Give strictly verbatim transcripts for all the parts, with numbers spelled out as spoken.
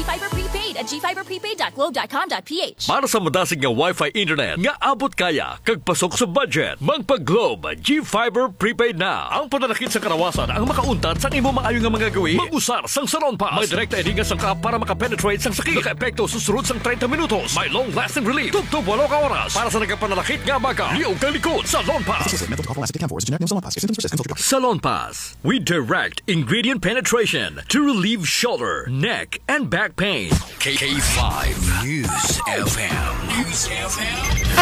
G-Fiber Prepaid at g fiber prepaid dot globe dot com dot p h. Para sa madasig nga Wi-Fi internet nga abot kaya kag pasok sa budget, magpa-Globe G-Fiber Prepaid na. Ang pananakit sa karawasan ang makauntat sang imo maayo nga mga gawi, mag-usar sang Salon Pass. May direkta edinga sang ka para makapenetrate sang sakit. Naka-epekto susunod sang thirty minutos. May long-lasting relief. Tugtog walo ka oras. Para sa nagpananakit nga baka, liog ka likod. Salon Pass. Salon Pass. We direct ingredient penetration to relieve shoulder, neck, and back pain. K five News F M. News F M.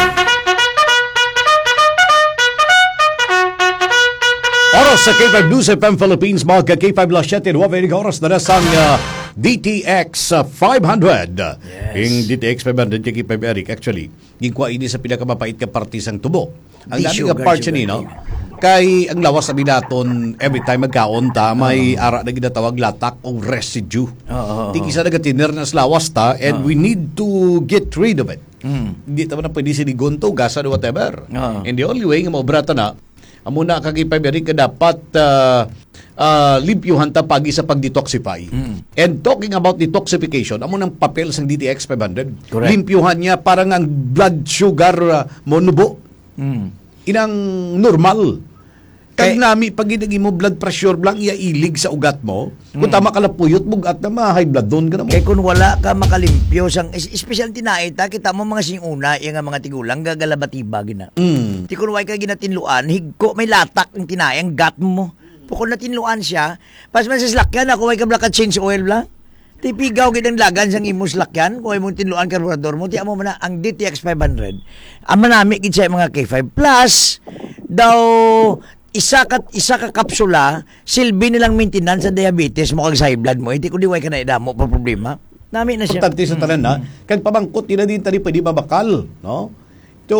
Oras sa K five News F M Philippines, mga K five Las siete, nuwebe oras na nasang uh, D T X uh, five hundred. Yes. Yung D T X five hundred, K five Eric, actually, yung kwa ini sa pinakamapait ka partisang tubo. Ang dami ka part siya ni, no? Kay ang lawas sabi naton every time magkaon ta may uh-huh. ara na ginatawag latak o residue. Uh-huh. Di kisa nagatiner na sa lawas ta and uh-huh. we need to get rid of it. Mm. Hindi taman na pwede sinigon to, gasa or whatever. Uh-huh. And the only way nga maubrata na, amuna kagipay ka dapat uh, uh, limpyuhan ta pagi sa pag-detoxify. Mm. And talking about detoxification, amo ng papel sa D T X five hundred. Correct. Limpyuhan niya parang ang blood sugar uh, monubo. Mm. Inang normal. Kag nami pag ginagi mo blood pressure lang iya ilig sa ugat mo. Kung mm. tama ka lapuyot bugat na ma-high blood doon ka na mo. Kaya kung wala ka makalimpyo sang special tinaita kita mo mga singuna iya nga mga tigulang gagalabatiba gina. Mm. Ti kun way ka ginatinluan higko may latak ang tinayang gat mo. Pukon na tinluan siya, pas man sa slakyan ako way ka blaka change oil lang. Tipigaw gidang lagan sang imong slakyan kung imong tinluan karburador mo ti amo man ang D T X five hundred. Ama nami gid sa mga K five plus daw isa ka isa ka kapsula silbi nilang maintenance sa diabetes mo kag sa high blood mo hindi ko diway ka na idamo pa problema nami na siya importante sa tanan na kag pabangkot ina din tani pwede mabakal no to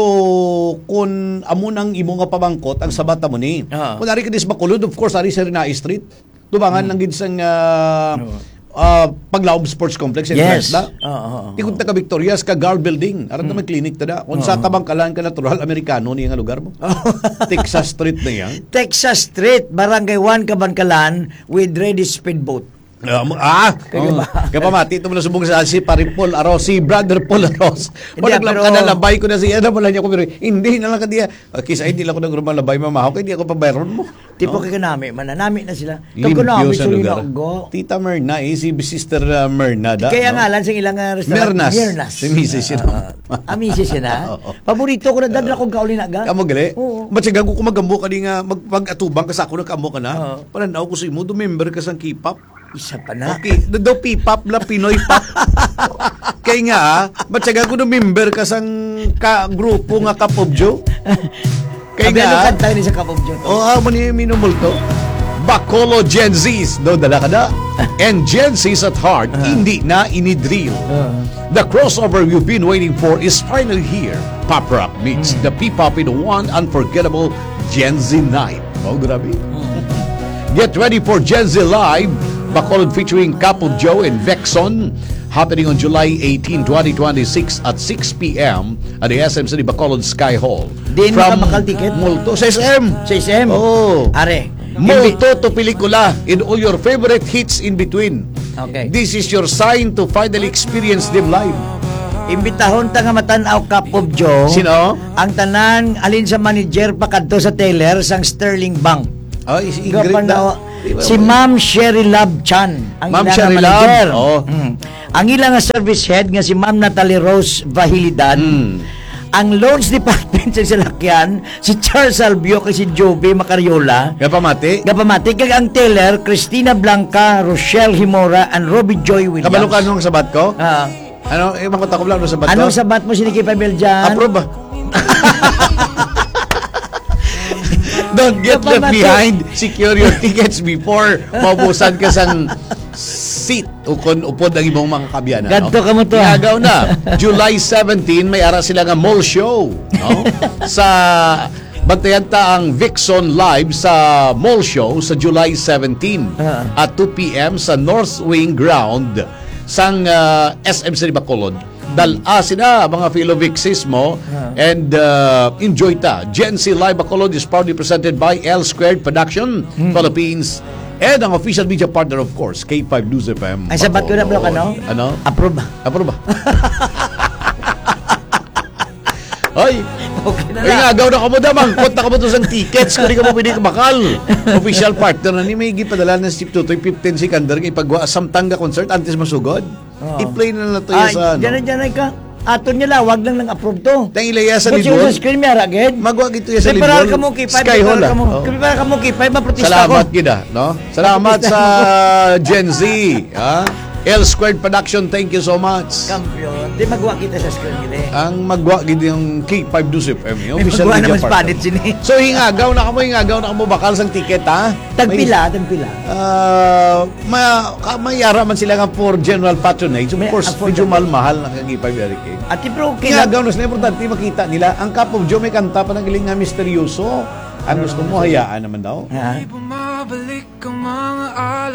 kun amo nang imo nga pabangkot ang sabata mo ni uh-huh. kun ari ka dis bakulod of course ari sa Rinai Street tubangan lang gid sang uh, uh, Paglaob Sports Complex yes na uh-huh. Tikod ta ka Victorias ka Gar Building aron ta may clinic tada kun sa kabangkalan ka natural Amerikano ni nga lugar mo Texas Street na yan Texas Street Barangay one Kabangkalan with ready speedboat. Um, ah, kaya oh. Kapamati ito mo na subong sa si Pari Paul Aros, si Brother Paul Aros. O naglam ka na labay ko na siya, na wala niya ko, pero hindi na lang ka diya. Kisa hindi lang ko nagruman labay mamahaw, kaya hindi ako pabayron mo. Tipo no? Kaya nami, mananami na sila. Limpyo sa lugar. Tita Merna, eh, si Sister uh, Merna. Da, kaya no? nga lang sa ilang uh, restaurant. Mernas. Mernas. Si Missus yun. Ah, Missus yun ha? Paborito ko na dagla kong kauli na ga. Kamu gali? Oo. Ba't siya gago ko magambo ka di nga, mag-atubang ka sa ako nagkambo ka na. Pananaw ko sa imo, dumember ka sa K-pop. Isa pa na. Okay, daw P-pop la Pinoy pop. Kaya nga ah, ba't siya gago member ka sang ka grupo nga Kapobjo? Kaya nga ah. Ano kanta ni sa Kapobjo? Oo, oh, mo ni minumulto. Bakolo Gen Zs, daw dala ka na. And Gen Zs at heart, uh-huh. hindi na inidrill. Uh-huh. The crossover you've been waiting for is finally here. Pop Rock meets uh-huh. the P-pop in one unforgettable Gen Z night. Oh, grabe. Uh-huh. Get ready for Gen Z Live, Bacolod featuring Capo Joe and Vexon, happening on July eighteenth, twenty twenty-six at six p.m. at the S M City Bacolod Sky Hall. Din ka makal ticket? Multo sa S M. Sa S M? Oh. Are. Multo to pelikula in all your favorite hits in between. Okay. This is your sign to finally experience them live. Imbitahon ta nga matanaw Capo Joe. Sino? Ang tanan alin sa manager pa kadto sa Taylor sang Sterling Bank. Ay, si Ingrid na. Si Ma'am Sherry Love Chan ang Ma'am ilang Sherry manager. Love. Oh. Mm. Ang ilang service head nga si Ma'am Natalie Rose Vahilidan. Mm. Ang loans department sa salakyan si Charles Albio kay si Joby Macariola. Gapamati. Gapamati kag ang teller Christina Blanca, Rochelle Himora and Robbie Joy Williams. Kabalo ka nung sabat ko? Ah. Ano, eh makita ko lang no sabat ko. Anong sabat mo siniki Pabel dyan? Approve ba? Don't get left behind. Secure your tickets before mabusan ka sang seat o kung upod ang ibang mga kabyanan. Ganto ka mo to. Iagaw na. July seventeenth, may ara sila nga mall show. No? Sa bantayan ta ang Vixon Live sa mall show sa July seventeenth uh-huh. at two p.m. sa North Wing Ground sang uh, S M City Bacolod. Dala sila mga fellow Vixis mo uh-huh. and uh, enjoy ta. Gen Z Live Bacolod is proudly presented by L Squared Production hmm. Philippines And ang official media partner, of course, K five News F M. Ay, sabat ko na, bro, ano? Ano? Approve. Approve ba? Ay, Okay na ay lang. nga, agaw na ka mo damang. Kunta ka mo to sang tickets kung di ka mo pwede kabakal. Official partner na ni may gipadala ng Steve Tutoy, fifteen sikander, ipagwa Samtanga concert, antes masugod. Oo. I-play na na to Ay, sa ano. dyan na, dyan na ka. Aton niya lang, wag lang lang approve to. Tang ilaya sa Kung siya libol. sa screen niya, ragid. Magwag ito sa libol. Preparar ka mo, K five. Sky Hall, Preparar ka mo. ah. Oh. Preparar ka mo, K five. Maprotesta ko. Salamat gida, no? Salamat sa Gen Z, ha? L Squared Production, thank you so much. Kampiyon. Di magwa kita sa screen nila. Ang magwa gid yung K five News F M, yung May official magwa media naman partner. Spanish sini. So hingagaw na kamo, hingagaw na kamo bakal sang ticket, ha? Tagpila, tagpila. Ah, ma ka- mayara man sila nga for general patronage. Of May course, medyo affordable. mahal na kag K five Eric. eh. At bro, kina Hingagaw na sila, importante makita nila. Ang Cup of Joe may kanta pa ng galing nga misteryoso. Ang gusto mo, hayaan naman daw. Ha? Bumabalik ang mga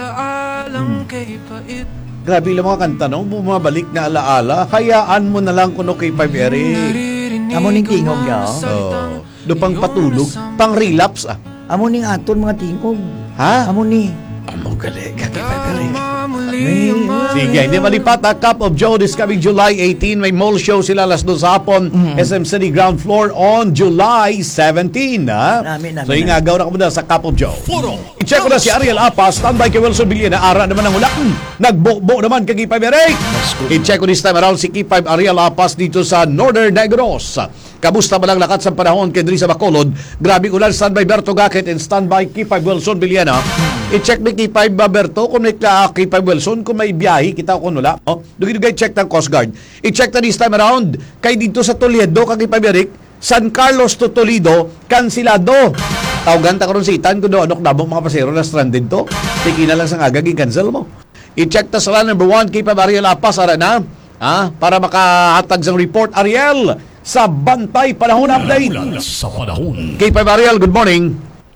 ala-alang kay pait. Grabe lang mga kanta, no? Bumabalik na alaala. Hayaan mo na lang kuno kay Five Eric. Amo ning tingog ya. Oh. Do pang patulog, pang relapse ah. Amo ning aton mga tingog. Ha? Amo ni. Amo gali ka kay Five Eric. Muli ang mga Sige, hindi malipat ha. Cup of Joe this coming July eighteen. May mall show sila alas dos sa hapon. S M City ground floor on July seventeen. Ha? Namin, namin, So ingagaw na kamo na sa Cup of Joe. I-check ko na si Ariel Apas. Standby kay Wilson Villena. Ara naman ang hula. Mm, Nagbo-bo naman kay K five Eric. I-check ko this time around si K five Ariel Apas dito sa Northern Negros. Kamusta ba lang lakat sa panahon kay Dri sa Bacolod? Grabe ulan. Standby Berto Gaket and standby K five Wilson Villena. I-check ni K five Berto kung may K five Wilson kung may biyahe kita kung wala. Oh, dugay-dugay check ng Coast Guard. I-check na this time around kay dito sa Toledo kay K five Eric, San Carlos to Toledo, kansilado. Tawagan ta karon si Itan kuno anok dabo mga pasero na stranded to. Tiki na lang sa agag i-cancel mo. I-check ta sa number one K five Ariel Apas ara na. Ha? Para makahatag sang report Ariel sa Bantay Panahon Update. Sa panahon. K five Ariel, good morning.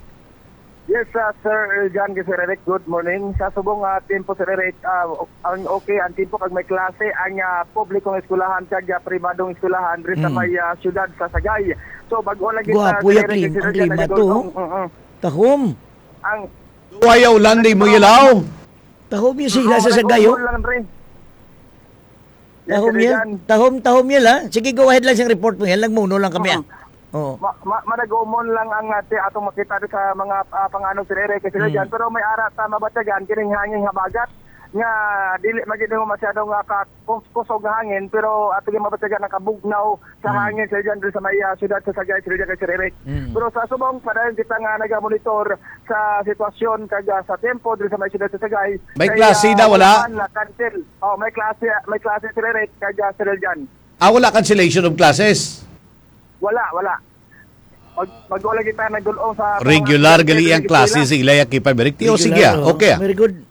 Yes, uh, Sir John Gisererek, good morning. Sa subong uh, tempo, Sir Eric, uh, ang okay, ang tempo kag may klase, ang uh, publikong eskwelahan kag uh, pribadong eskwelahan rin sa may uh, syudad sa Sagay. So, bago lagi Gwapo ya klima, ang klima to. Tahom. Ang Wayaw landay mo ilaw. Tahom yung sila sa Sagayo. lang rin. Yes, Tahom Sir yan. John. Tahom, tahom yan ha. Sige, go ahead lang siyang report mo yan. Lang muno lang kami ah. Oo. Ma ma managumon lang ang ate atong makita doon sa mga uh, panganong Sir Eric kasi Mm. dyan. Pero may ara ta mabatyagan kining hangin habagat nga dili magid mo masyadong uh, kusog nga hangin pero ato gyud mabatyagan ang kabugnaw sa hangin sa dyan doon sa may uh, syudad sa Sagay Sir Eric, Sir Eric. Mm. Pero sa subong padayon kita nga nagamonitor sa sitwasyon kag uh, sa tempo doon sa may syudad sa Sagay. May Kay, klase uh, daw, wala? na cancel. Oh, may klase may klase Sir Eric kag uh, Sir Jan. Ah, wala cancellation of classes. Wala, wala. Mag magwala kita nagdulong sa Regular gali ang klase sa ilaya K five Eric. Tiyo, sige ah. Regular, oh. Okay ah. Very good.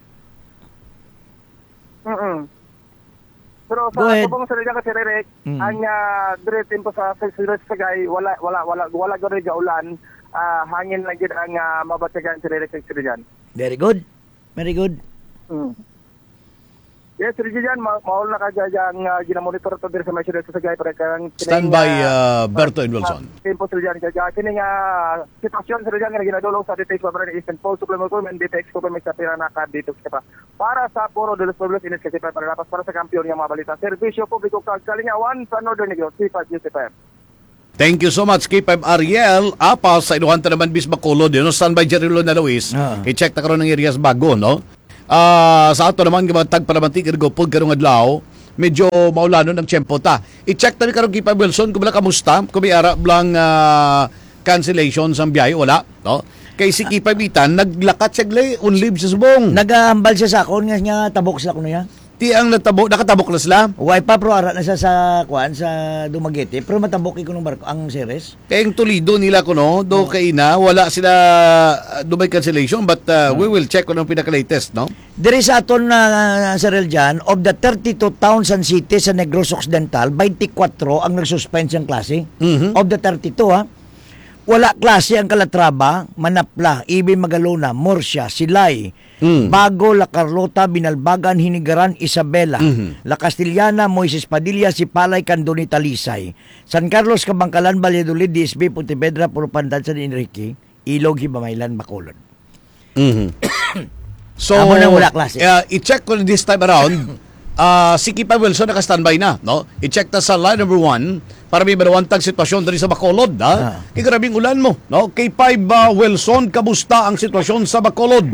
Mm. Pero Go sa ahead. subong sa Rizal kasi Rerek, Mm. ang uh, dire tempo sa sa Sagay, wala wala wala wala gud ga ulan. Ah, hangin lang gid ang uh, mabatyagan sa Rerek sa Rizal. Very good. Very good. Mm. Yes, Sir Jan, ma maul na kagayang uh, ginamonitor to dire sa may syudad sa Sagay para kang Standby uh, Berto and Wilson. Tempo Sir Jan kaya kini nga sitwasyon Sir Jan nga ginadulong sa Ditex Barangay Eastern Post Supplement Movement Ditex ko may sa pinanaka dito sa para sa Puro de los Pueblos Init kasi para dapat para sa kampiyon nga mga balita. Serbisyo publiko kag kalingawan sa Northern Negros, C five News F M. Thank you so much, K five Ariel. Apas, sa inuhan ta naman bis Bacolod, yun, standby Jerilo na Luis. Ah. I-check ta karon ng areas bago, no? Ah, sa ato naman gamatag para mantik gopod karong adlaw, medyo maulano ng tiyempo ta. I-check ta ni karon K five Wilson kung wala kamusta, kung may ara blang ah, cancellation sa biyahe wala, no? Kay si K five Itan naglakat siya glay on leave sa subong. Nagahambal siya sa akon nga nga tabok sila kuno ya. Ti ang natabo nakatabok na sila. Way pa pro ara na siya sa kuan sa Dumaguete pero matabok ko ng barko ang series. Kaya yung Toledo nila ko no, do kay na wala sila uh, do may cancellation but uh, we will check kung anong pinaka-latest, no? Diri sa aton na uh, Sir Eljan, of the thirty-two towns and cities sa Negros Occidental, twenty-four ang nagsuspend siyang klase. Mhm. Of the thirty-two ha. Wala klase ang Calatrava, Manapla, Ibin Magalona, Murcia, Silay, Mm. Bago, La Carlota, Binalbagan, Hinigaran, Isabela, Mhm. La Castellana, Moises Padilla, Sipalay, Candoni, Talisay, San Carlos, Kabangkalan, Valladolid, D S B, Pontevedra, Puro Pandan, San Enrique, Ilog, Hibamaylan, Bacolod. Mhm. So, Amo nang wala klase. uh, i-check ko this time around. uh, si Kipa Wilson naka-standby na, no? I-check ta sa line number one para may marawantag sitwasyon dali sa Bacolod, ha? Ah. Kay grabing ulan mo, no? K five uh, Wilson, kamusta ang sitwasyon sa Bacolod?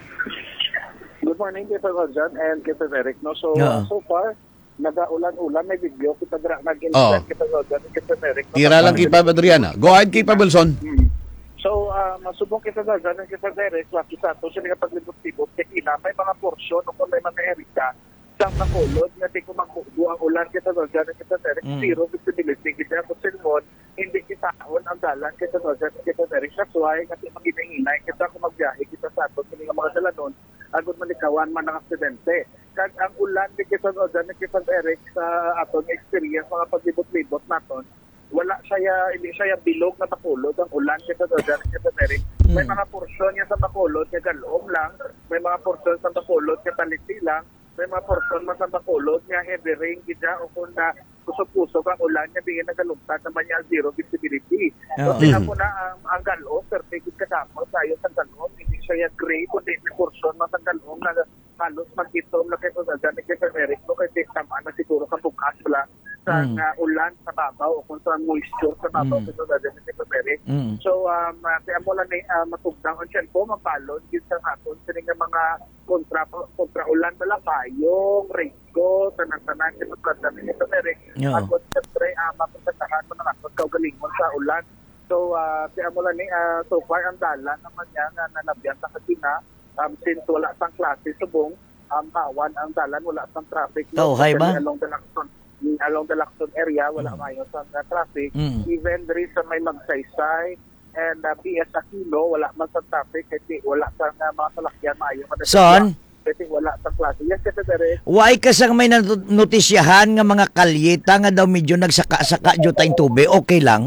Good morning, Kay Rodjan and Kay Eric. No? So, Yeah. so far, nag-ulan-ulan, may video, kita dra Oo. nag-insert Kay Rodjan and Kay Eric. No? Tira lang Kipa Adriana. Go ahead, Kipa Wilson. So, uh, masubong kita Rodjan and Kay Eric, laki sa ito, siya nga paglibot-libot, kaya may mga porsyon o kung may mga erika, sa Bacolod, nga di ko magbuo ang ulan kita Rodjan and Kay Eric, Mm. zero visibility, kita ako silmon, hindi kitahon ang dalan kita Rodjan and Kay Eric. That's why, kasi mag-inay kita kung magbiyahe kita sa ito, kasi nga mga dalanon, agad malikawan man ang aksidente. Kag ang ulan ni Kisan Odan ni Kisan Eric sa atong experience mga paglibot-libot naton, wala siya hindi siya bilog na Bacolod ang ulan Kisan Odan ni Kisan Eric. May mga porsyon niya sa Bacolod nga galom lang, may mga porsyon sa Bacolod nga taliti lang, may mga porsyon man sa Bacolod nga heavy rain gidya o kung na kusog-kusog ang ulan niya bigyan nagalumtad naman niya zero visibility. So Oo. tingnan mo na ang, ang galom, perfect kadamo tayo sa galom, hindi siya yung gray kundi may porsyon man sa galom na halos magkitom na kayo sa dyan ni Kay Eric no kasi tama na siguro kabukas lang sa Mm. uh, ulan sa babaw o kung sa moisture sa babaw Mm. mm. sa dyan ni Kay Eric. Mm. So um uh, kaya mo lang uh, matugdang ang tiyan po mapalon din sa aton sa nga mga kontra kontra ulan bala payong rigo tanan-tanan sa mga ni Kay Eric. Yeah. At kung siyempre uh, mapuntahan mo na ako kaugalingon sa ulan. So uh, kaya mo lang ni uh, so far ang dalan naman niya nga nanabyan sa Katina. Um, since wala sang klase subong, um, kawan ang dalan, wala sang traffic. Oh, hay ba? Along the Lacson, along the Lacson area, wala mm. mayo sang uh, traffic. Mm. Even there sa may Magsaysay and uh, P S Aquino, wala man sang traffic kasi wala sang uh, mga salakyan mayo. Son? Kasi wala sang klase. Yes, kasi dere. Why kasang may nat- notisyahan nga mga kalyeta nga daw medyo nagsaka-saka dyo tayong tubig, okay lang?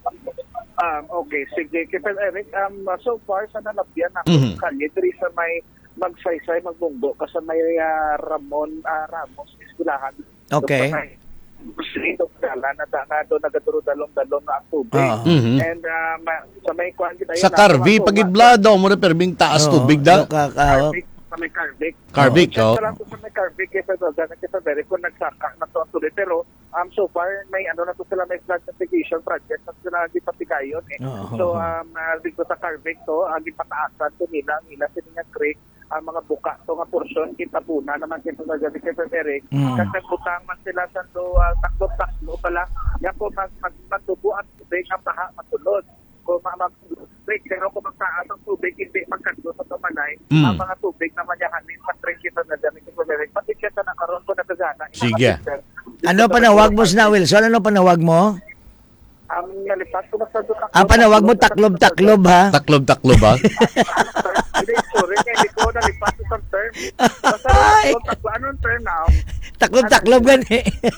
Um, okay, sige. Kaya Eric, um, so far sa nalabyan ako Mhm. mm-hmm. kalye, diri sa may Magsaysay, Magbunggo, kasi may uh, Ramon uh, Ramos, Iskulahan. Okay. Street of Dalan, na na doon nagaduro-dalong-dalong na ang tubig. Ah. Mhm. And um, sa may kwan kita Sa Carvi, pagidblado mo na perbing taas Oo, tubig da. nakaka- Carvic, sa may Carvic. Carvic, Oh, oh. Sa sa may Carvic, kaya sa Dalan, kaya sa Eric, kung nagsaka na to ang tuloy. Pero um, so far, may ano na to sila, may flood mitigation project na sila di patigayon eh. Oo. So, um, uh, dito sa Carvic to, ang uh, ipataasan to nila, nila sininga creek, ang mga buka to nga porsyon, kita puna naman kita sa gabi kay Eric. Mm. Kasi butang man sila sa do, uh, takbo-takbo pala, yan po mag, mag, magtubo ang tubig, ang baha matulod. Kung mag, mag tubig, pero kung magtaas ang tubig, hindi magkando sa tumanay, Mm. ang mga tubig na manyahanin sa train kita na gabi kay Eric. Pati siya na karoon ko na kagana. Sige. Ano panawag mo na Wilson? Ano panawag mo? Ang nalipat ko na sa doon. Ang panawag mo taklob-taklob ha? Taklob-taklob ba? Hindi, sorry, hindi ko nalipat ko sa term. Basta Ay! takbo, anong term now? Taklob-taklob gani.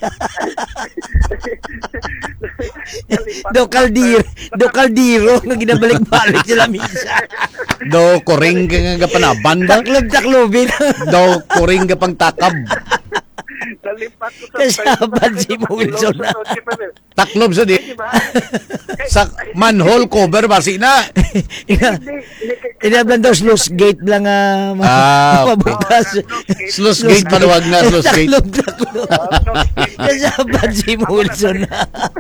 Nalipat Do ko sa kaldir, term. do kaldiro nga ginabalik-balik sila misa. Do koring ka nga panaban ba? Taklob-taklobin. Do koring ka pang takab. Nalipat ko sa Kasaban si Wilson na. Taklob sa di. Diba? Sa manhole cover basi na. Inablan daw sluice gate lang ah, ma- Ah, okay. mabukas. Sluice gate panuwag na, sluice gate. Taklob-taklob. Kasaban si Wilson na.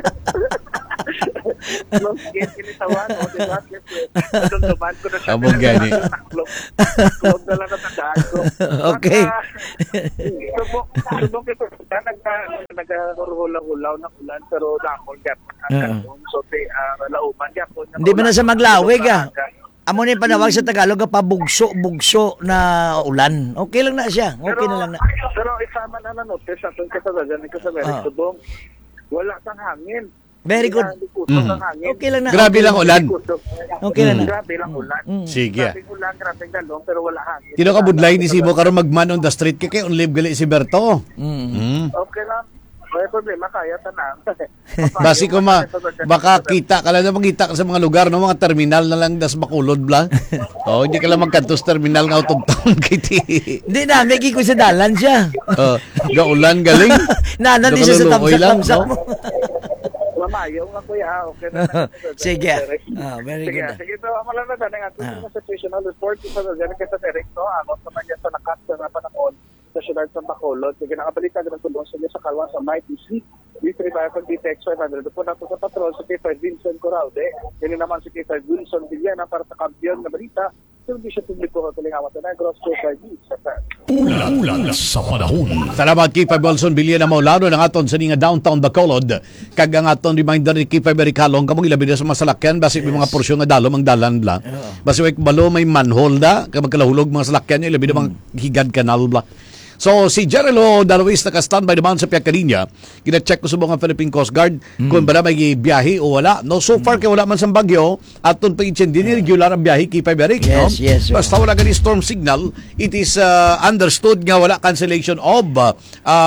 Close gate kinitawan o diba? Doon duman ko na siya. Abog gani. Taklog. Taklog na lang natandaan ko. Okay. Subok, subok ito. Nagka, nagka-hulaw ng ulan pero damol gapon. So, uh, lauman gapon. Hindi ba na sa maglawig ah? Amo ni panawag sa Tagalog nga pabugso, bugso na ulan. Okay lang na siya. Okay na lang na. Pero isama na na-notice sa itong kasagagan ni Kasaberi Ah. Subong. Wala sang hangin. Very good. Hindi kusog Mm. ang hangin. Okay lang na. Grabe lang ulan. Okay lang na. Grabe lang ulan. Mm. Sige. Grabe ulan, grabe galong, pero wala hangin. Tino ka budlay ni Sibo karon magman on the street kay kay unlib gali si Berto. Mm. Mm. Okay lang. May problema kaya tanan. Basi ko ma baka kita ka lang na magkita ka sa mga lugar no mga terminal na lang das Bacolod bla. Oh, hindi ka lang magkantos terminal nga out of town kiti. Hindi na, may ko sa dalan siya. Oh, ga ulan galing. Nanan di siya sa Lukoy lang, tamsak-tamsak no? mo. Mayo nga kuya. Okay na. Sige. Ah, very Sige, good. sige ito, malala na nga. Ah. Ito sa situational report, ito sa dyan, kasi sa Eric, no? Ako sa mga sa nakas na panahon sa syudad sa Bacolod. Sige, nakabalita din ang tulong sa sa Kalwa sa Mighty Sea. Dito rin tayo kung D T X five hundred. Doon po nato sa patrol sa K five Vincent Corraude. Yan naman si K five Wilson Villana para sa kampiyon na balita. Servisyo publiko sa Tulingawan sa Negros, K five Vincent. Ulan sa panahon. Salamat K five Wilson Bilya na maulano ng aton sa nga downtown Bacolod. Kag ang aton reminder ni K five Eric Halong kamong ilabi na sa masalakyan basi yes. May mga porsyon nga dalom ang dalan bla. Yeah. Basi may balo may manhole da kag magkalahulog mga salakyan niya ilabi na mga mm. higad kanal bla. So, si Jerelo Daruis naka-standby naman sa Piakarinya. Kina-check ko sa mga Philippine Coast Guard mm. kung ba na may biyahe o wala. No, so far, mm. kaya wala man sa bagyo, aton pa i-check din, regular ang biyahe kay Five Eric. Yes, no? yes. Basta wala gani storm signal, it is uh, understood nga wala cancellation of uh,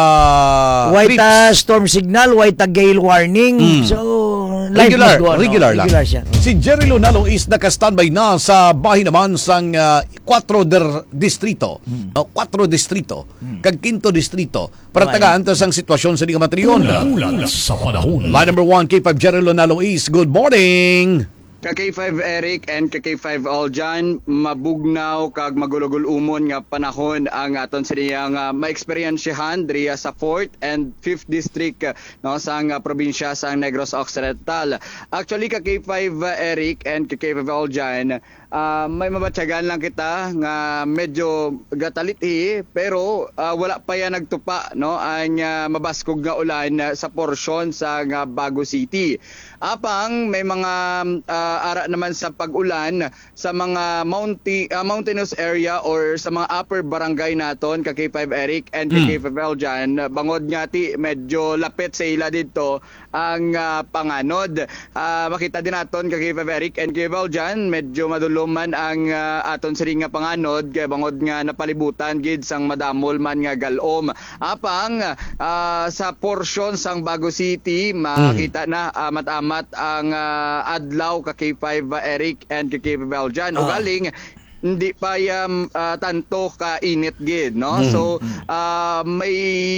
uh, white uh, storm signal, white uh, gale warning. Mm. So, regular, go, regular no? lang. Regular siya. Si Jerry Lunalo is naka-standby na sa bahay naman sang uh, four der distrito. Mm. Uh, four distrito. Mm. Kag quinto distrito para okay. tagaan ta sang sitwasyon sa Liga Matrion. Ulan sa panahon. Line number one, K five Jerry Lunalo is good morning. Ka K five Eric and ka K five Aljan, mabugnaw kag magulugul umon nga panahon ang aton sa niyang uh, ma-experiensyahan diriya sa fourth and fifth district uh, no sang uh, probinsya sang Negros Occidental. Actually ka K five uh, Eric and ka K five Aljan, uh, may mabatyagan lang kita nga medyo gataliti pero uh, wala pa yan nagtupa no ang uh, mabaskog nga ulan uh, sa porsyon sa uh, Bago City. Apang may mga uh, ara naman sa pag-ulan sa mga mounti, uh, mountainous area or sa mga upper barangay naton ka K five Eric and mm. K five Eljan. Bangod nga ti medyo lapit sa ila dito ang uh, panganod. Uh, makita din naton ka K five Eric and K five Eljan medyo maduluman ang uh, aton siring nga panganod kay bangod nga napalibutan gid sang madamol man nga galom. Apang uh, sa portion sang Bago City makita mm. na uh, matamat ang uh, adlaw ka K five Eric and ka K five Eljan. Uh. Ugaling hindi pa yung uh, tanto ka-init gid, no? Mm. So, uh, may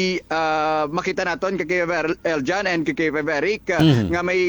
uh, makita naton ka K five Eljan and ka K five Eric uh, mm. nga may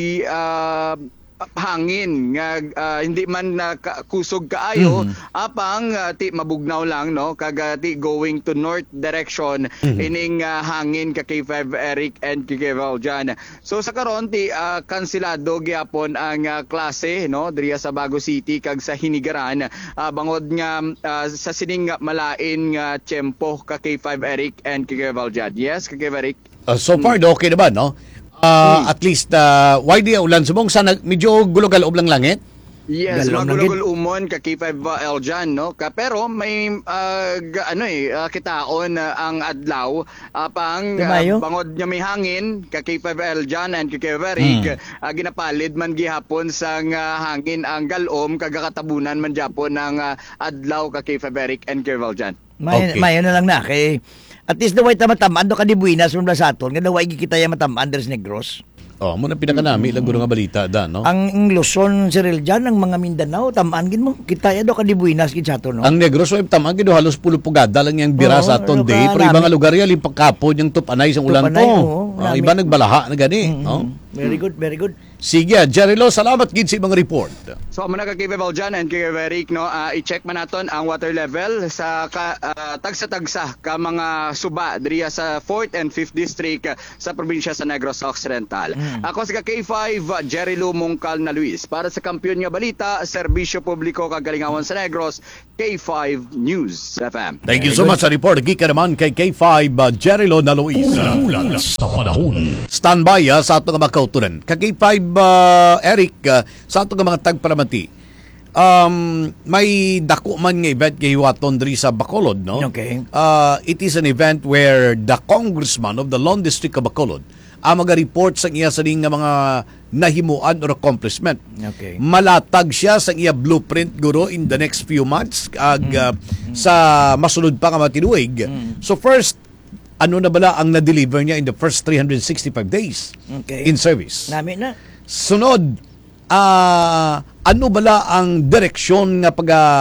uh, hangin nga uh, hindi man uh, kusog kaayo mm-hmm. apang uh, ti mabugnaw lang no kag ti going to north direction mm-hmm. ining uh, hangin ka K five Eric and K five Eljan. So sa karon ti uh, kansilado gyapon ang uh, klase no diriya sa Bago City kag sa Hinigaran uh, bangod nga uh, sa sining malain nga tiyempo ka K five Eric and K five Eljan. Yes, K five Eric. Uh, so far mm. okay naman no. Uh, hmm. At least uh, why di ulan subong sana medyo gulog-galob lang langit. Yes, magulugol umon ka K five Eljan no ka pero may uh, ga, ano eh uh, kitaon uh, ang adlaw uh, pang uh, bangod nga may hangin ka K five Eljan and K five Eric hmm. uh, ginapalid man gihapon sang uh, hangin ang galom kagakatabunan man gyapon ng uh, adlaw ka K five Eric and K five Eljan. May okay. May ano lang na kay at least the white matamaan do ka di buinas from Lasaton nga daw kita ya matamaan Andres Negros. Oh, muna pinakanami lang guro nga balita da no. Ang Luzon Cyril diyan ang mga Mindanao tamaan gid mo kita ya do ka di buinas gid sato no. Ang Negros ay tamaan gid halos pulo pugada lang yang bira sa aton day pero ibang lugar ya limpak kapon yung tupanay sa ulan to. Oh, iba nagbalaha na gani mm-hmm. no. Very good, very good. Sige, Jerilo, salamat gid sa ibang report. So, muna ka K five Eljan and K five Eric, no, uh, i-check man naton ang water level sa ka, uh, tagsa-tagsa ka mga suba diriya sa fourth and fifth district uh, sa probinsya sa Negros Occidental. Mm. Ako si K five uh, Jerilo Mongcal na Luis para sa kampiyon nga balita, serbisyo publiko kagalingawan sa Negros, K five News F M. Thank you so much sa report. Gika naman kay K five uh, Jerilo na Luis. Ulan sa panahon. Standby uh, sa ato nga makauturan. Kay K five uh, Eric uh, sa ato nga mga tagparamati. Um, may dako man nga event kay Waton diri sa Bacolod, no? Okay. Uh, it is an event where the congressman of the Lone District of Bacolod ang mag-report sa iya sa nga mga nahimuan or accomplishment. Okay. Malatag siya sa iya blueprint guro in the next few months ag mm. uh, sa masunod pa nga matinuig. Mm. So first, ano na bala ang na-deliver niya in the first three hundred sixty-five days okay. in service? Nami na. Sunod, uh, ano bala ang direksyon nga pag uh,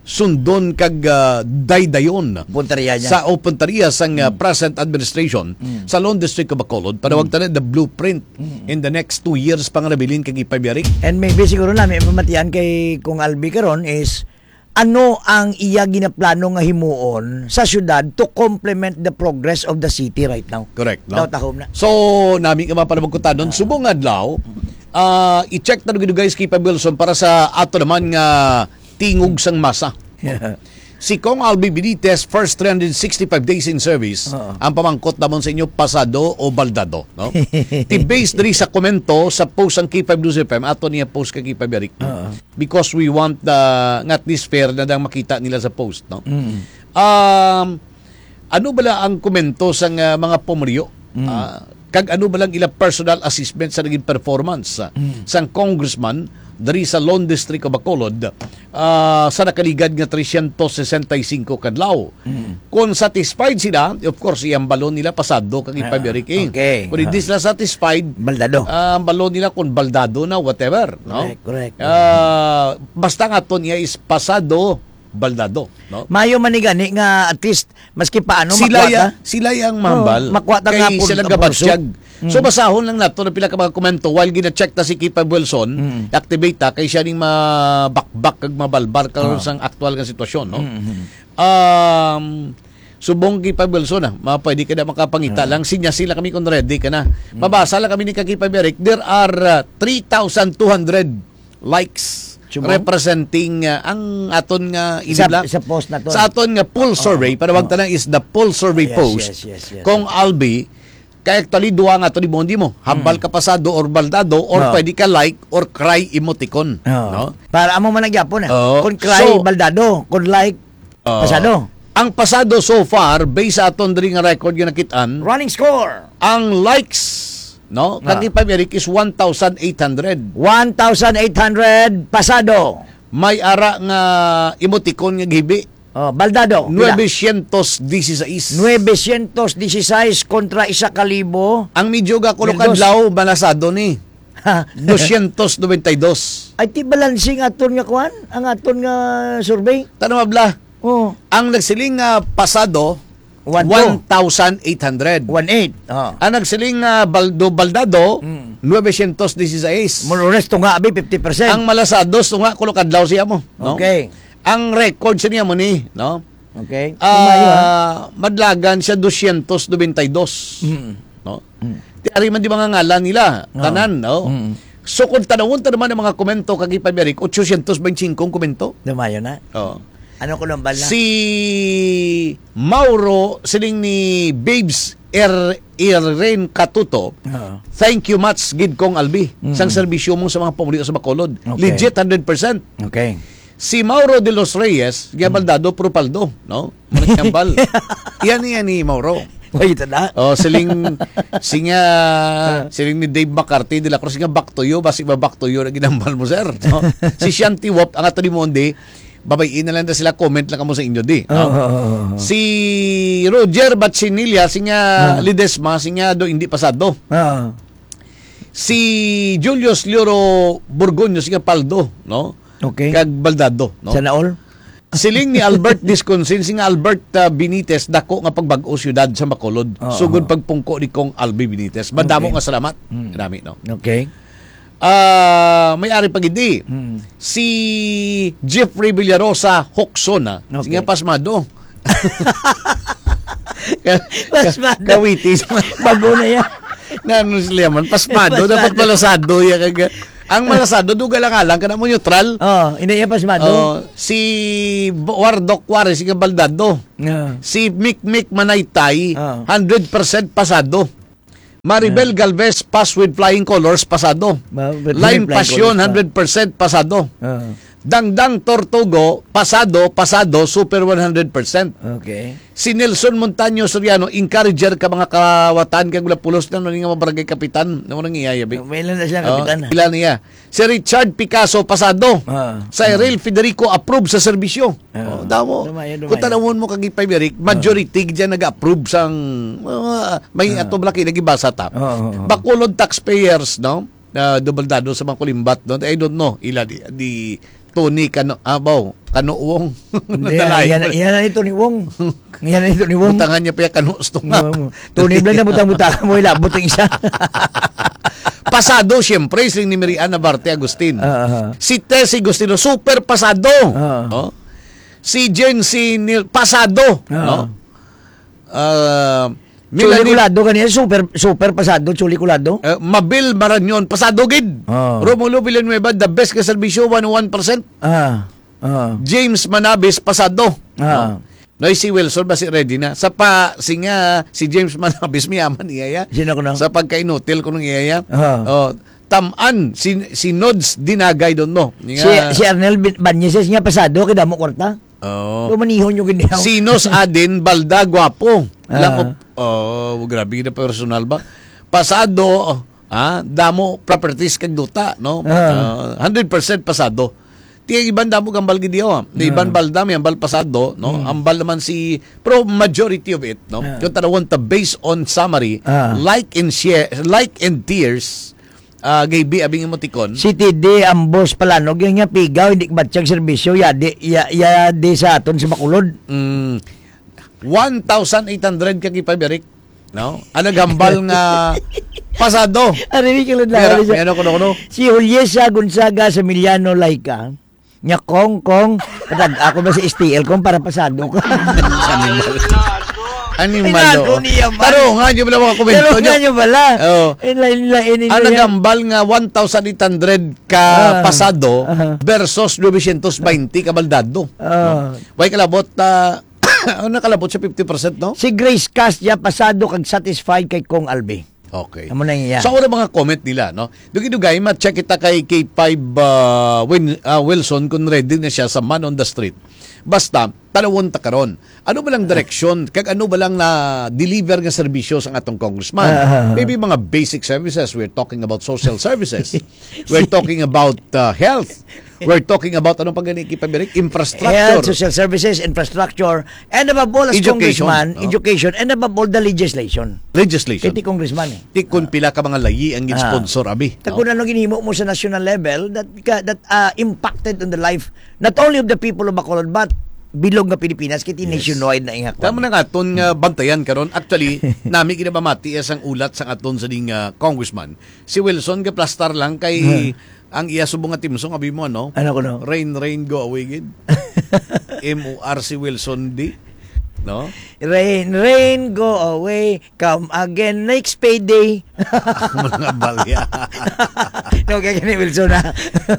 sundon kag uh, daydayon Punteriya niya. sa o punteriya sang uh, present administration sa Lone District of Bacolod para wag tanan the blueprint in the next two years pang rabilin kag ipabiyari. And maybe siguro namin pamatian kay kung Albi karon is ano ang iya ginaplano nga himuon sa syudad to complement the progress of the city right now. Correct, no? Daw tahom na. So, nami ka mapanamagkutan nun, subong adlaw, uh, i-check na nyo guys kay Pa Wilson para sa ato naman nga tingog sang masa. Si Kong Albi Benitez, first three hundred sixty-five days in service, Oo. ang pamangkot naman sa inyo, pasado o baldado. No? Ti-base diri sa komento sa post ang K five News F M, ato niya post kay K five Eric. Because we want the, nga at least fair na dang makita nila sa post. No? Mm. Um, ano bala ang komento sa uh, mga pumriyo? Mm. Uh, kag ano ba lang ila personal assessment sa naging performance uh, Mm. sang congressman dari sa Lone District of Bacolod uh, sa nakaligad nga three hundred sixty-five kadlaw. Mm. Kung satisfied sila, of course, iyang balon nila pasado kag ipabiyari King. okay. Kung hindi sila satisfied, Baldado. uh, ang balon nila kung baldado na whatever, no? Correct, correct. Uh, basta nga to niya is pasado baldado, no? Mayo manigani nga at least maski paano sila makwata. ya, sila yang mambal Oo, makwata nga kay pul- sila ang gabatsyag. pulso. So basahon lang nato na pila ka mga komento while gina-check ta si Kipa Wilson, activate ta kay siya ning mabakbak kag mabalbar karon sang aktual nga sitwasyon, no? Um subong Kipa Wilson na, mga pwede ka na makapangita lang sinya sila kami kung ready ka na. Mabasa lang kami ni Kipa Beric, there are uh, three thousand two hundred likes Subong? representing uh, ang aton nga Sa, inibla sa post na to. sa aton nga poll survey, para wag tanang is the poll survey Yes, post. yes, yes, yes. Kung Albi, kaya actually duwa nga to ni Bondi mo, hambal ka pasado or baldado or Oo. pwede ka like or cry emoticon. Oo. No? Para amo man nagyapon eh. Oo. Kung cry So- baldado, kung like Oo. pasado. Ang pasado so far, based sa aton diri nga record nga nakitaan, Running score. ang likes, no? Ah. Kag ipamirik is one thousand eight hundred. one thousand eight hundred pasado. May ara nga emoticon nga gihibi. Oh, baldado. nine sixteen. nine sixteen kontra isa kalibo. Ang medyo ga kulo Mildos. kadlaw balasado ni two ninety-two. Ay ti balancing aton nga kuan, ang aton nga survey. Tanong mabla, Oh, ang nagsiling nga pasado One one thousand eight hundred. one eight. Oh. Ang nagsiling nga baldo baldado nine sixteen. Murores to nga abi fifty percent. Ang malasados to nga kulo kadlaw siya mo, no? Okay. Ang record siya niya mo ni, no? Okay. Ah, Tumayo, ha? madlagan siya two ninety-two. No? Ti ari man di mga ngalan nila, tanan, no? So kung tanawon ta naman ang mga komento kag ipamirik, eight twenty-five komento. Tumayo na. Oh. Ano ko lang bala? Si Mauro siling ni Babes Er Irene Katuto. Oo. Thank you much gid kong Albi sang serbisyo mo sa mga pamilya sa Bacolod. Okay. Legit one hundred percent. Okay. Si Mauro de los Reyes, gabaldado propaldo, no? Manakambal. Yan yan ni Mauro. Wait na. Oh, siling singa siling ni Dave McCarthy de la Cruz nga back to you, basi ba back to you na ginambal mo sir. No? Si Shanti Wop ang ato ni Monde, babayin na lang na sila, comment lang kamo sa inyo di. No? Oh, oh, oh, oh. Si Roger Batsinilla, singa Lidesma, singa do hindi pasado. Ah. Si Julius Lioro Burgoño, singa Paldo, no? Okay. Kag Baldado, no? Sana all? Siling ni Albert Disconsin, singa Albert uh, Benitez, dako nga pagbag-o syudad sa Bacolod. Oo. Sugod pagpungko ni Kong Albi Benitez. Madamo Okay. nga salamat. Dami, no? Okay. Ah, may-ari pag hindi. Hmm. Si Jeffrey Villarosa Hoxona, Okay. singa pasmado. Pasmado. Kawitis. Bago na yan. Na ano sila man, pasmado, dapat malasado. Ya, kaga. Ang malasado, duga lang alang, kana mo neutral. Oh, inaya pasmado. Oh, si Wardok Juarez, si Baldado. Ah. Si Mick Mick Manaytay, Ah. one hundred percent pasado. Maribel Galvez, pass with flying colors, pasado. Ma- with Line flying Passion, colors pa. one hundred percent pasado. Ah. Dangdang Tortugo, pasado, pasado, super one hundred percent. Okay. Si Nelson Montaño Soriano, encourager ka mga kawatan, kang wala pulos na nung nga mabarangay kapitan, na mo nang iyayabi. May lang na siya, Oh, kapitan. ilan niya. Si Richard Picasso, pasado. Ah. Sa Eril Federico, approve sa serbisyo. Ah. Oh, damo. Dumayo, dumayo. Kung tanawon mo kag ipamirik, majority dyan nag-approve sang uh, may ato blaki nagibasa ta. Oo, oo, oo. Bacolod taxpayers, no? Na dobaldado sa mga kulimbat, no? I don't know ila di, di Tony Kano, abaw, Kanuwong. Hindi, yan, yan na ito ni Wong. Yan na ito ni Wong. Butangan niya pa yung kanusto nga. Tony Blanc na butang-butang mo, ilabot ang isa. Pasado, siyempre, si ni Mariana Barte Agustin. Uh-huh. Si Tessie Agustino, super pasado. Uh-huh. No? Si Jen, si Neil, pasado. Uh-huh. No? Uh, Chuli Culado kanina, super super pasado, Chuli Culado. Uh, Mabil Maranyon, pasado gid. Oh. Romulo Villanueva, the best ka serbisyo, one oh one percent. Ah. Ah. James Manabis, pasado. Ah. No? No, si Wilson ba si ready na? Sa pa, si nga, si James Manabis, miyaman iyaya. Sino ko na? Sa pagka-inutil ko nung iyaya. Ah. Oh, Taman, si, si Nods Dinagay doon mo. Si, si Arnel Banyeses nga pasado, kaya mo kwarta. Oh. Lumanihon yung ganyan. Sinos Adin Balda Guapo. Alam ko, Ah. oh, grabe na personal ba? Pasado, ah, damo properties kag duta, no? Ah. Uh, one hundred percent pasado. Tiya iban damo gambal gid yo. Di iban balda may ambal pasado, no? Ambal naman si pro majority of it, no? Yung tanawon ta based on summary, Ah. like and share, like and tears. Uh, gaybi abing emoticon. Si T D Ambos Palanog, yung nga pigaw, hindi batsyag serbisyo, yadi, ya, yadi sa aton sa Bacolod. Mm, one thousand eight hundred kag ipaberik, no? Ang naghambal nga pasado. Arinig ka lang Pero, lang. ano kuno kuno? Si Juliesa Gonzaga sa Emiliano Laika, nya kong kong, patag ako ba sa S T L kong para pasado ka. Animal. Inano niya man. Pero nga nyo pala mga komento Pero nyo. nga nyo pala. Oo. Inlain-lain Ang nagambal nga one thousand eight hundred ka Ah. pasado Ah. versus nine twenty ka baldado. Ah. No? Way kalabot, uh, ano nakalabot siya fifty percent, no? Si Grace Castya pasado kag satisfied kay Kong Albi. Okay. Amo na iya. So, una mga comment nila, no? Dugi-dugay, ma-check kita kay K five uh, Win, uh, Wilson kung ready na siya sa Man on the Street. Basta, talawon ta karon. Ano ba lang direksyon? Kag ano ba lang na deliver nga serbisyo sa atong congressman? Uh, Maybe mga basic services. We're talking about social services. We're talking about uh, health. We're talking about anong pag ikipabirik? Infrastructure. Health, social services, infrastructure, and above all, as Education. congressman, Oh. education, and above all, the legislation. Legislation. Kiti congressman eh. Tikon pila ka mga layi ang sponsor abi. Kag kung ano ginhimo mo sa national level that ka- that uh, impacted on the life not only of the people of Bacolod but bilog nga Pilipinas kiti nationwide na ingak. Tama na nga aton nga bantayan karon. Actually, nami kinabamati ang ulat sa aton sa ding uh, congressman. Si Wilson ga plastar lang kay ang iya subong nga timsong abi mo no. Ano ko no? Rain rain go away gid. M O R C Wilson D. No? Rain, rain, go away, come again next payday. Mga balya. No, kaya ni Wilson na.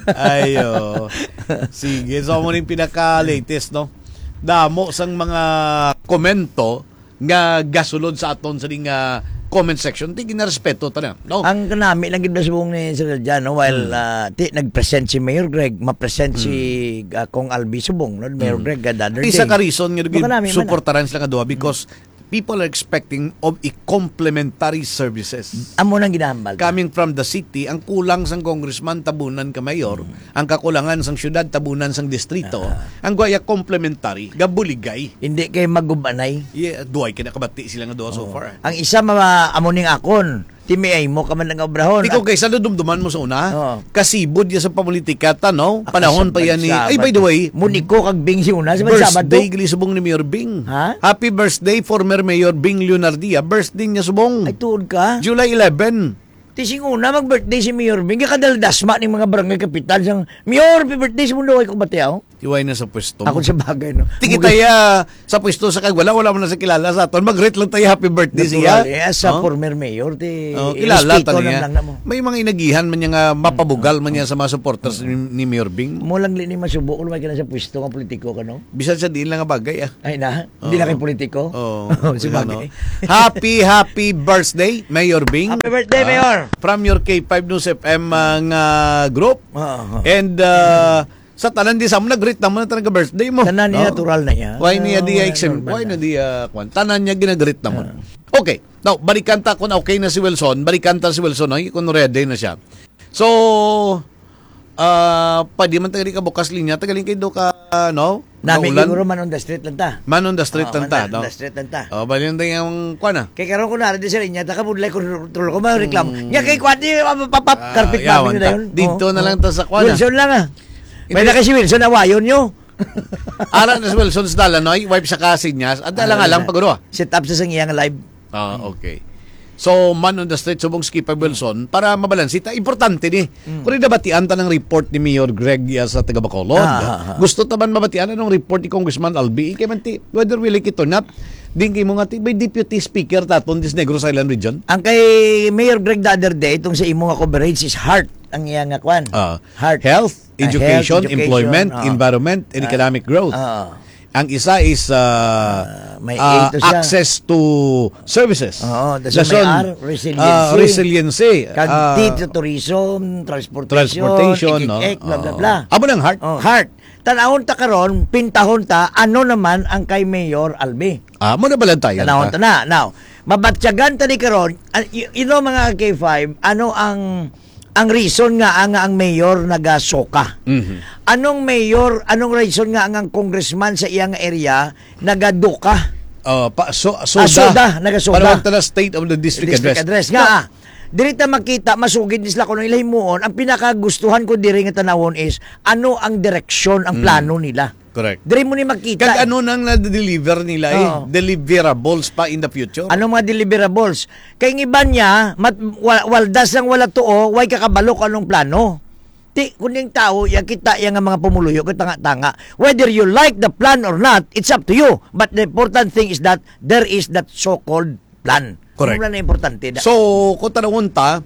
Ayo. Sige, so mo rin pinaka-latest, no? Damo sang mga komento nga gasulod sa aton sa ding uh, comment section. Tingin na respeto ta na. No? Ang kanami lang gid subong ni Sir Jan no, while uh, ti nag-present si Mayor Greg, ma-present si uh, Kong Albi subong no, Mayor Greg the other day. Isa ka reason nga Baka namin man, supportaran sila nga duha because people are expecting of a complementary services. Amo nang ginahambal. Coming from the city, ang kulang sang congressman tabunan ka mayor, ang kakulangan sang syudad tabunan sang distrito, ang guaya complementary, gabuligay. Hindi kay magubanay. Yeah, duay kinakabati sila nga duha so far. Ang isa mga amo ning akon, timiay mo ka man nga obrahon. Ikaw kaysa dumduman mo sa una, Oo. kasibod ya sa pamulitika ta, no? Panahon pa yan ni... Ay, by the way, Muniko kag Bing si una sa Sabado. birthday gali subong ni Mayor Bing. Ha? Happy birthday former Mayor Bing Leonardia. Birthday niya subong. Ay tuod ka. July eleventh. Tising una mag-birthday si Mayor Bing. Kadaldasma ning mga barangay kapital sang Mayor, happy birthday sa mundo kay ko batiaw. Iway na sa pwesto. Ako sa bagay no. Tiki taya sa pwesto sa kagwala, wala mo na sa kilala sa aton. Mag-rate lang tayo happy birthday siya. Natural, eh, sa Oh? former mayor, ti, Oh, kilala respeto ta niya. lang na mo. May mga inagihan man niya nga mapabugal man niya sa mga supporters ni, ni Mayor Bing. Mo lang lini masubo kung may ka na sa pwesto nga politiko ka, no? Bisan sa diin lang nga bagay ah. Ay na, hindi Oo. na kay politiko. Oh, si ano. bagay. Happy, happy birthday, Mayor Bing. Happy birthday, Ah, Mayor. From your K five News F M uh, nga group. Oo. And uh, sa tanan di sa mo nag-greet naman na talaga birthday mo. Tanan niya, No? natural na niya. Why niya di Oo, exempt? normal Why na. na di uh, kwan? Tanan niya ginagreet naman. Okay. Now, balikan ta kung okay na si Wilson. Balikan ta si Wilson. Ay, kung ready na siya. So, uh, pwede man tagali ka bukas linya. Tagaling kayo do ka, uh, no? Nami Kaulan. siguro man on the street lang ta. Man on the street Oo, lang ta, man no? on the street lang ta. Oh, bali yung yung kwan ah. Kay karon ko na rin sa linya, taka budlay ko tulo ko may reklamo. Nya kay kwadi papap Ah, carpet yawan namin na ta. yun. Dito Oo, na lang oo. ta sa kwan, ah. Wilson lang ah. May na kasi Wilson, awayon nyo. Ara na si Wilson sa Dalanoy, wife sa kasin niya. At alang-alang paguro. Set up sa sangyang live. Ah, okay. So, man on the street, subong Skipper Wilson, para mabalansi, ta, importante ni. Mm. Kung nabatian ta ng report ni Mayor Greg ya sa taga Bacolod. Ah, ah, ah. Gusto taman mabatian anong report ni Congressman Albi. Kaya man ti, whether we like it or not, din kay mga ti, by Deputy Speaker taton this Negros Island region. Ang kay Mayor Greg the other day, itong sa imong coverage is heart. Ang iyang akwan. Uh, heart. Health, education, uh, health, education employment, uh, environment, and uh, economic growth. Uh, Ang isa is uh, uh, may uh, to siya. access to services. Oo, dason may R, resiliency. Uh, resiliency. Kag Uh, dito, tourism, transportation, transportation, no? ek, ek, blah, blah, Uh, blah. Amo ng heart. Oh, heart. Tanahon ta karon, pintahon ta, ano naman ang kay Mayor Albi. Amo na balantayan. Tanahon ta na. Now, mabatyagan ta ni karon, you, you know mga K five, ano ang ang reason nga ang ang mayor nagasoka. Mm-hmm. Anong mayor, anong reason nga ang, ang congressman sa iyang area nagaduka? Uh, pa, so, soda. Ah, soda, nagasoda. Para wag state of the district, district address. address. Nga, ah. Diri ta makita, masugid nisla ko ng ilahimuon, ang pinakagustuhan ko diri nga tanawon is, ano ang direksyon, ang plano mm. nila. Correct. Diri mo ni makita. Kag ano nang na-deliver nila eh, oh. deliverables pa in the future. Ano mga deliverables? Kay ng iba niya, mat, wal, waldas ang wala tuo, way kakabalo ko anong plano. Ti, kuning tao, yung kita yung mga pumuluyo, tanga-tanga. Whether you like the plan or not, it's up to you. But the important thing is that there is that so-called plan. Correct. Ano na importante? So, kung tanawon ta,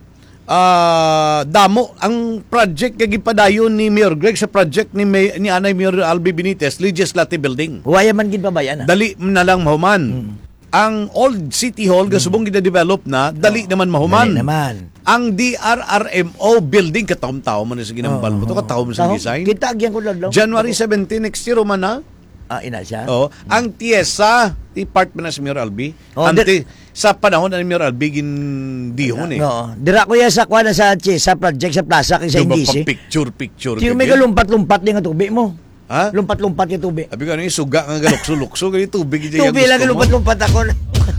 uh, damo, ang project kag ipadayon ni Mayor Greg sa project ni, May, ni Anay Mayor Albi Benitez, Legislative Building. Huwaya man gid pa ba yan? Ah? Dali na lang mahuman. Hmm. Ang Old City Hall, hmm. gasubong gina-develop na, dali oh. naman mahuman. Dali naman. Ang D R R M O building, katawm-tao man sa ginambal mo. Oh. Katawm sa design. Kita agyan ko lang. January seventeenth next year, man na. Ah, ina siya. Oh, ang Tiesa, department na si Mayor Albi. Oh, Ante, sa panahon na ni Mayor Albi gindihon eh. No, dira ko ya sa kwa na sa sa project sa plaza kay sa Indisi. Picture picture. Tiyo may lumpat-lumpat din nga tubig mo. Ha? Lumpat-lumpat yung tubig. Abi ko ano yung suga nga galukso-lukso kay tubig diyan. Tubig lang lumpat-lumpat ako.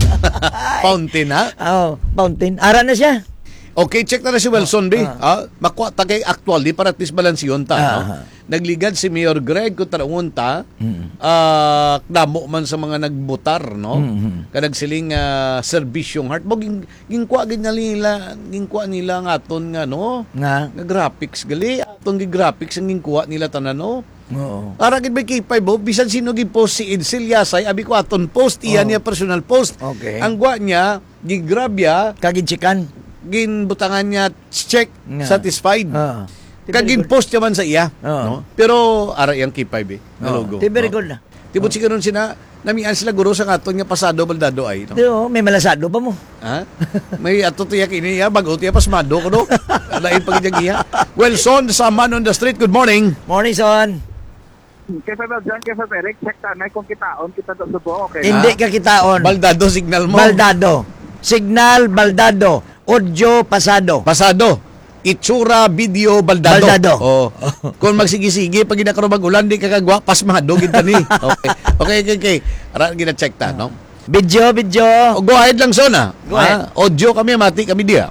Fountain ha? Oh, fountain. Ara na siya. Okay, check na na si Wilson, B. Ah. Ah, makuha tagay actually para at least balansiyon ta. Ah. No? Nagligad si Mayor Greg kung tanawon ta, mm-hmm. uh, damo man sa mga nagbutar, no? Mm-hmm. Kanagsiling uh, serbisyong heart. Mo, ging, gingkwa nila, gingkwa nila nga aton nga, no? Nga? Nga graphics gali. Aton gi graphics ang gingkwa nila tanan, no? Oo. Para gid may K five bo, bisan sino gi-post si Edsel Yasay, abi ko aton post, iyan niya personal post. Okay. Ang gwa niya, gi-grab ya, kaginchikan. ginbutangan niya check, Nga. satisfied. Oo. Kagin post naman sa iya, Oo. no? Pero ara yang K five eh, na Oo. logo. Di very no? good na. Tibot siguro sina namian sila guro sa aton nga pasado baldado ay, no? Di, oh, may malasado pa mo. Ha? May ato tiyak ini ya bago tiya pasmado ko no. Lain pagidjag iya. Wilson sa Man on the Street. Good morning. Morning, son. Kaya Febel, dyan kaya Febel, Eric, check tanay kung kitaon, kita doon subo, okay? Hindi ka kitaon. Baldado signal mo. Baldado. Signal, baldado. Audio, pasado. Pasado. Itsura, video, baldado. Baldado. Oh. Kung magsigi-sige, pag ginakaroon mag-ulan, di kakagwa, pasmado, gita ni. Okay. Okay, okay, okay. Ara, gina-check ta, no? Video, video. Oh, go ahead lang, Son, ha? Go ahead. Ha? Audio kami, mati kami dia.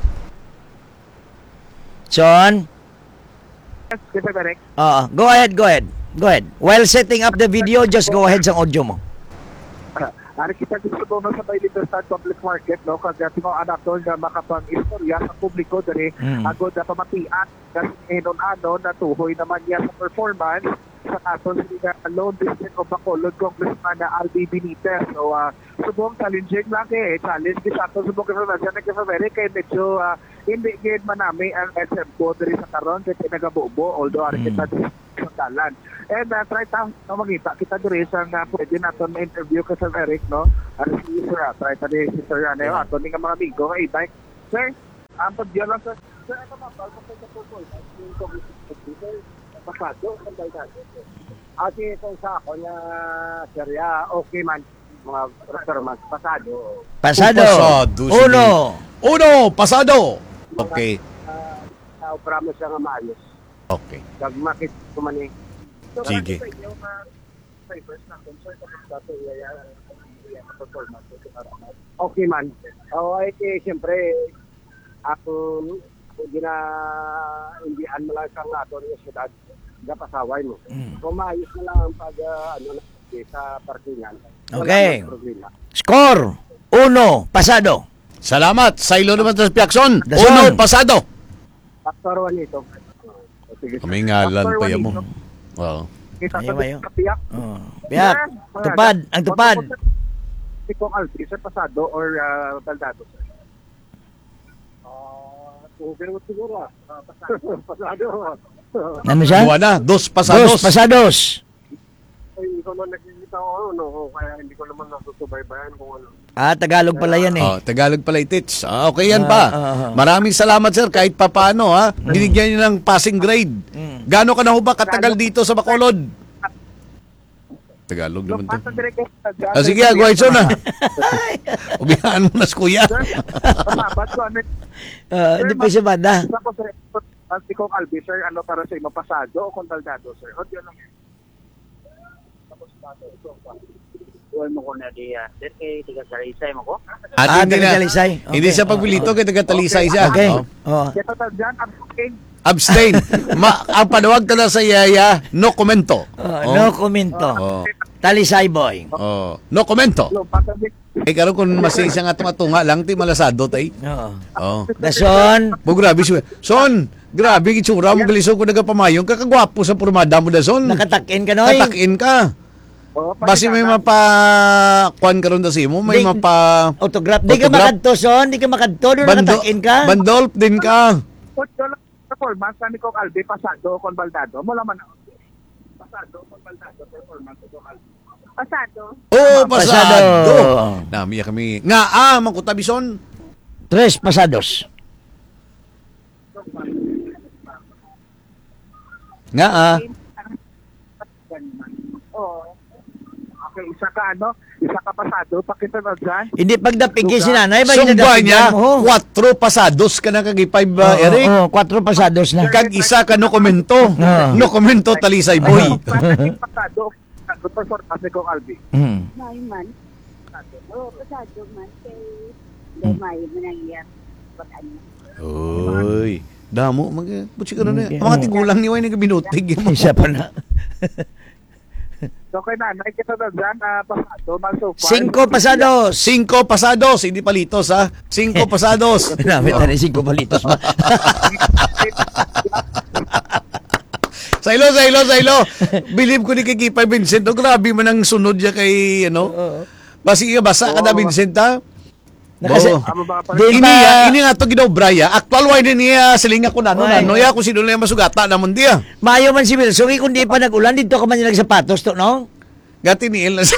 Son. Yes, kaya Febel, Eric. Oo. Go ahead, go ahead. Go ahead. While setting up the video, just go ahead sa audio mo. Ari kita gusto ko na sa Bailiter Star Public Market, no? Kaya tino anak doon na makapang-istorya sa publiko dari Mm. agod na pamatian kasi inon-ano na tuhoy naman niya sa performance sa kaso sa Lone District of Bacolod Congressman na Albi Benitez. So, uh, subong challenging lang eh. Challenge kita sa subong information na kaya kay medyo uh, hindi gid man namin ang S M ko dari sa karon kasi nagabubo although ari kita sa dalan. And uh, try ta no magita kita diri sa nga pwede naton ma-interview ka sa Eric, no? Ano si Sir, uh, try ta di si Sir ano, yeah. Aton nga mga amigo kay bike. Sir, ang pagdiyan lang sir. Sir, ano ba ba sa sa purpose? Yung computer pasado sa daydato. Ati kung sa ako na serya, okay man mga performance pasado. Pasado. Pasado, sige. Uno. Uno, pasado. Okay. Uh, uh, promise siya nga maayos. Okay. Kag makit ko man eh. So, Sige. ano sa inyo, uh, papers na concern sa dato iya performance. Okay man. Oh, ay eh, siyempre ako gina indian mo lang sa ato ng syudad. gapasaway mo. Mm. Kung maayos na lang ang pag, uh, ano, sa parkingan. Okay. Wala namang problema. Score, uno, pasado. Salamat. Sailo naman sa Piakson. Dason. Uno, pasado. Factor one ito. Sige. Kami ngalan Factor pa one yan mo. ito. Wow. Kita Ayaw, sa ayaw. kapiyak. Oh. Piyak, tupad, ang tupad. Si Kong Albi, sir, pasado or uh, baldado, sir? Ah, uh, pero siguro, ah, pasado. pasado. Ano siya? Buwan na. Dos pasados. Dos, pasados. Ay, hindi ko naman nakikita ko ano, kaya hindi ko naman nasusubaybayan kung ano. Ah, Tagalog pala yan eh. Oh, Tagalog pala itits. Ah, okay yan Ah, pa. ah, ah. Maraming salamat sir kahit pa paano ha. Binigyan niyo ng passing grade. Mm. Gaano ka na ho ba katagal dito sa Bacolod? Tagalog naman to. Basta direct Ah, sige, Guayson na. Ubihan mo na si kuya. Pasabot ko, ano, Ah, Hindi pa siya banda. isa ko, sir, ah, si Kong Albi, sir, ano para sa imo, pasado o kung baldado, sir? O, yun lang. Tapos, pasado, ito, pasado. Huwag mo ko na di, uh, sir, kay tiga-sarisay mo ko. At Ah, hindi na. taga-Talisay. Hindi Okay. siya pagpilito kay taga-Talisay siya. Okay. Oh. Oh. Kaya total dyan, ang booking, Abstain. Ma ang panawag tala sa yaya, no commento. Oh, no commento. Oh. Talisay boy. Oh. No commento. no, pasado, Eh karon kun masisa nga tunga lang ti malasado tay. Oo. Oh. Dason, Bo grabe siya. Son, grabe gitsura mo galisod ko nagapamayong kakagwapo sa pormada mo dason. nakatakin ka noy. Katakin ka. oh, Basi may mapa kuan karon da simo, may Di- mapa Autograph. Di ka Autograph. makadto son, di ka makadto, doon nakatakin ka. Bandolp din ka. Put ko lang performance ni Kong Albi, pasado o kung baldado. Mo laman ako. Pasado o kung baldado, performance ni Kong Albi. Pasado. Oh, Pasado. pasado. Nami kami. Nga ah, mangkutabison. Tres pasados. Nga ah. Oo. Okay, isa ka ano? Isa ka pasado, pakita na dyan. Hindi pagdapigin si nanay ba Sungba ginadapigan niya, mo? kwatro pasados ka na kagipay ba, Oo, Eric? oo, kwatro pasados na. Kag isa ka no komento. Ah. No komento talisay boy. Pasado, pasado, pasado, performance ni Kong Albi. Hmm. May man. Oo, pasado man. Kay Damay, manangyayari. Pag ano. Oy, damo mag butsi ka na. Okay. Mga tigulang ni way ni binutig mo. Isa pa na. So kay nanay, kita na dyan, ah, pasado, man so far. Cinco pasados. Cinco pasados, hindi palitos ha. Cinco pasados. Namit na ni cinco palitos ba? Sailo, sailo, sailo. Believe ko ni kay Kipay Vincent. Oh, grabe man ang sunod niya kay, ano. Basi ka, basa ka na Vincent ha. Nakasi- Oo. Amo ba pa Di Ini ba- ya, ini nga to ginaobra ya. Actual why din niya silinga ko nano Oy. nano ya kung sino lang masugata namon dia. Mayo man si Wilson, kung di pa nag-ulan, dito ka man yung nagsapatos to, no? Gati ni El.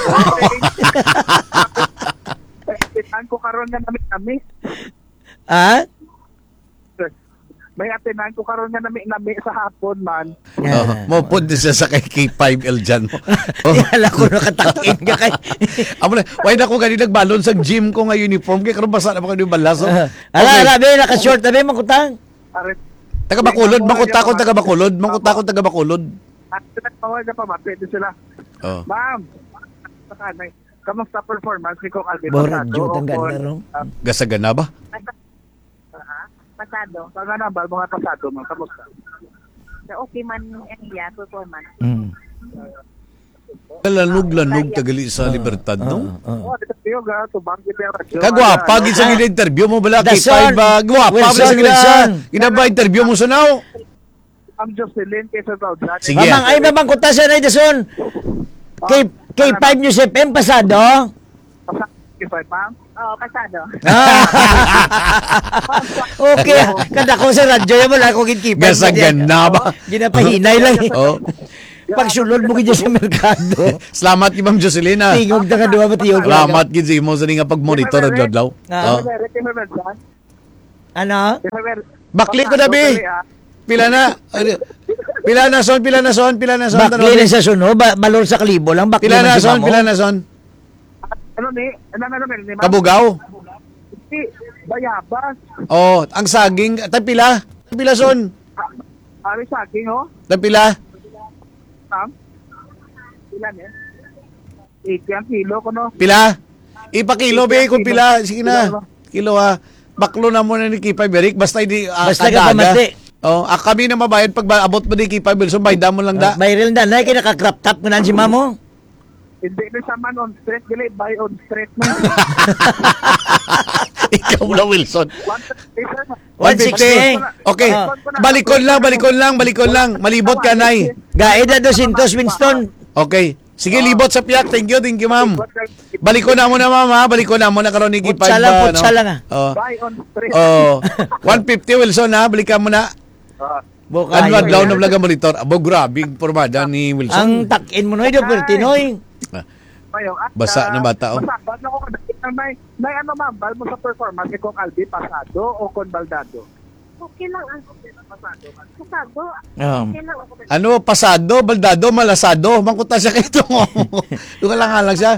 Atinan ko karon nga nami nami. Ah? May atinan ko karon nga nami nami sa hapon man. Oh, mo pud siya sa kay K five L dyan mo. Oh. Yala ko nakatakin ka kay... Amo na, why na ko gani nagbalon sa gym ko nga uniform kay karon basa na ba kayo balaso. Ala, Okay. ala, be, naka-short na, be, makutang. Are Taga Bacolod, mangkutakon taga Bacolod, mangkutakon taga Bacolod. at tinatawag ka pa ma, pwede sila. Oh. Ma'am, sa kanay, kamusta performance ni Kong Albi? Borad Pasado yun, o ang ganda, kung- no? ah, Gasagana ba? Pasado. Pag nabal, mga pasado man, kamusta? So, okay man ang iya, performance. Mm. Lanog-lanog tagali sa libertad no. Oh, dito tayo ga, tubang kita yung radyo. Kagwapa gid sa gila interview mo bala K Dason. five ba? Gwapa ba Wilson, sa gila? Wilson. Ginaba interview mo sa now. Ang Jocelyn kaysa daw dyan. Sige. Mamang, ay, mamang kutasan ay dason. K, K5 News F M, pasado. Pasado, kifay, ma'am. Oo, pasado. Okay, kada ko sa radyo, yan wala akong K5. Gasagana ba? Ginapahinay lang. Oh. Pagsulod mo gid sa merkado. Salamat kay Ma'am Jocelina. Tingog na kadua ba tiyog. Salamat gid sa imo sa nga pag-monitor ad adlaw. Ah. Oh. Kifay, kifay, kifay, dyan. Ano? Kifay, Bakli ko na bi. Pasado, ah. Pila na? Pila na son, pila na son, pila na son. Bakli na sa suno, ba, balor sa kalibo lang, bakli Pila man na si son, Mamo. pila na son. Ano ni? Ano ano ni? ma'am? Kabugaw. Si Bayabas. Oh, ang saging, tay pila? Tay pila son? Ah, Ari saging, oh. Tay pila? Ma'am. Ilan eh? eighty ang kilo ko, no? Pila? Ipakilo be kung pila. Sige na. Kilo ha. Baklo na muna ni Kipay Berik basta hindi uh, Basta ka pamati. Oh, ah, kami na mabayad pag ba- abot mo di kay five Wilson, bayad mo lang da. Uh, Bayril na, na, kaya naka-crop top mo na si mamo. Hindi na sa man on street, gali buy on street na. Ikaw na, Wilson. one sixty. Okay. Ah. Balikon lang, balikon lang, balikon lang. Malibot ka, Nay. Gaeda dos Santos, Winston. Okay. Sige, libot sa piyak. Thank you, thank you, ma'am. Balikon na mo na, ma'am, ha? Balikon na mo na karon ni Kipay. Putsa lang, putsa lang, ah. Oh. Buy on street. Oh. one fifty, Wilson, ha? Balikan mo na. Ah, Buka, Ano, yun, adlaw yun. na vlog ang monitor. Abo, grabing pormada ni Ang Wilson. takin mo noy, do Pertinoy. Mayo, at, Basa na bata, oh. Basa, basa ko kadakit na may, may ano ma'am, bal mo sa performance kung Albi, pasado o con baldado? Okay lang ako. Pasado. Pasado. Um, Okay lang ako. Ano, pasado, baldado, malasado. Mangkuta siya kayo. Doon ka lang nga lang siya.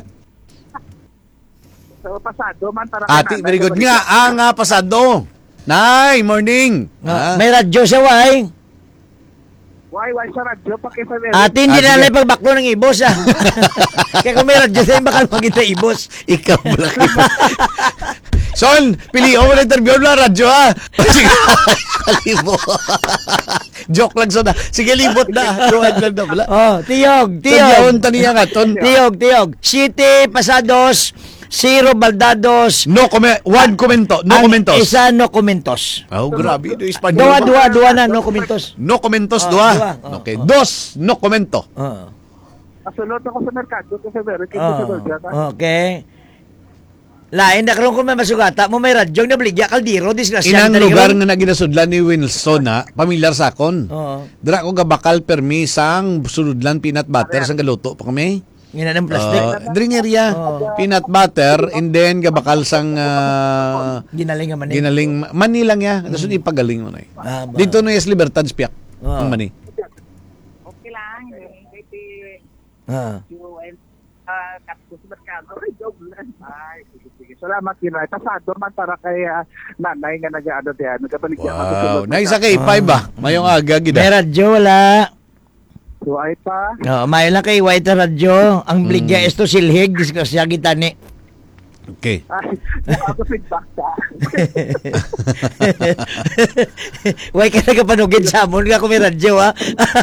So, pasado man, para Ati, very good. Nga, ah, nga, pasado. Nay, morning. Ah. may radyo siya, why? Why, why sa radyo, pakisa meron. Ate, hindi Ah, na sige. lang pagbaklo ng ibos, ah. Kaya kung may radyo sa'yo, baka magkita ibos. Ikaw mo lang. Son, pili mo na interview na radyo, ha? Sige, kalibo. Joke lang, son, ha? Sige, libot na. Go ahead lang na. Wala. Oh, tiyog, Tiyawon, tiyog. taniya nga, ton. Tiyog, tiyog. City, Pasados, Zero, Baldados. No comment, one commento, no ang commentos. Isa, no commentos. Oh, grabe. Ito, Espanyol. Dua, dua, dua na, no commentos. No commentos, Oh, dua. dua. Oh, Okay. oh. Dos, no commento. Oh. Kasulot ako sa merkado, kasi meron, kito Oh. sa Belgium, ha? Okay. Lain na karon kung may masugata mo may radyo na bligya kaldiro disgrasya. Inang lugar nga naginasudlan ni Wilson, ha? Pamilyar sa akon. Oo. Dira ko gabakal permi sang sudlan peanut butter sang galuto pa kami. Ngina ng plastic. Uh, Dringeria, Oh. peanut butter, and then gabakal sang uh, Ginaling nga man. eh. ginaling mani lang ya. Tapos ipagaling mo na. Ah, ba. Dito na yes Libertad piak. Oh. Ang mani. Okay lang, eh. Kasi, Ah. yung, ah, kapto sa merkado, ay, job lang. Ay, sige, sige. Salamat, Kinay. Pasado man para kay ah, nanay nga nag-ano diyan, nagabalik siya. Wow. Naisa kay five ba? Mayong aga May gida. radyo wala. So, ay pa. Oh, may lang kay white na radyo. Ang bligya esto silhig disgrasya kita ni. Okay. Ay, ako feedback ka. Way ka nagapanugid sa amon nga kung may radyo, ha?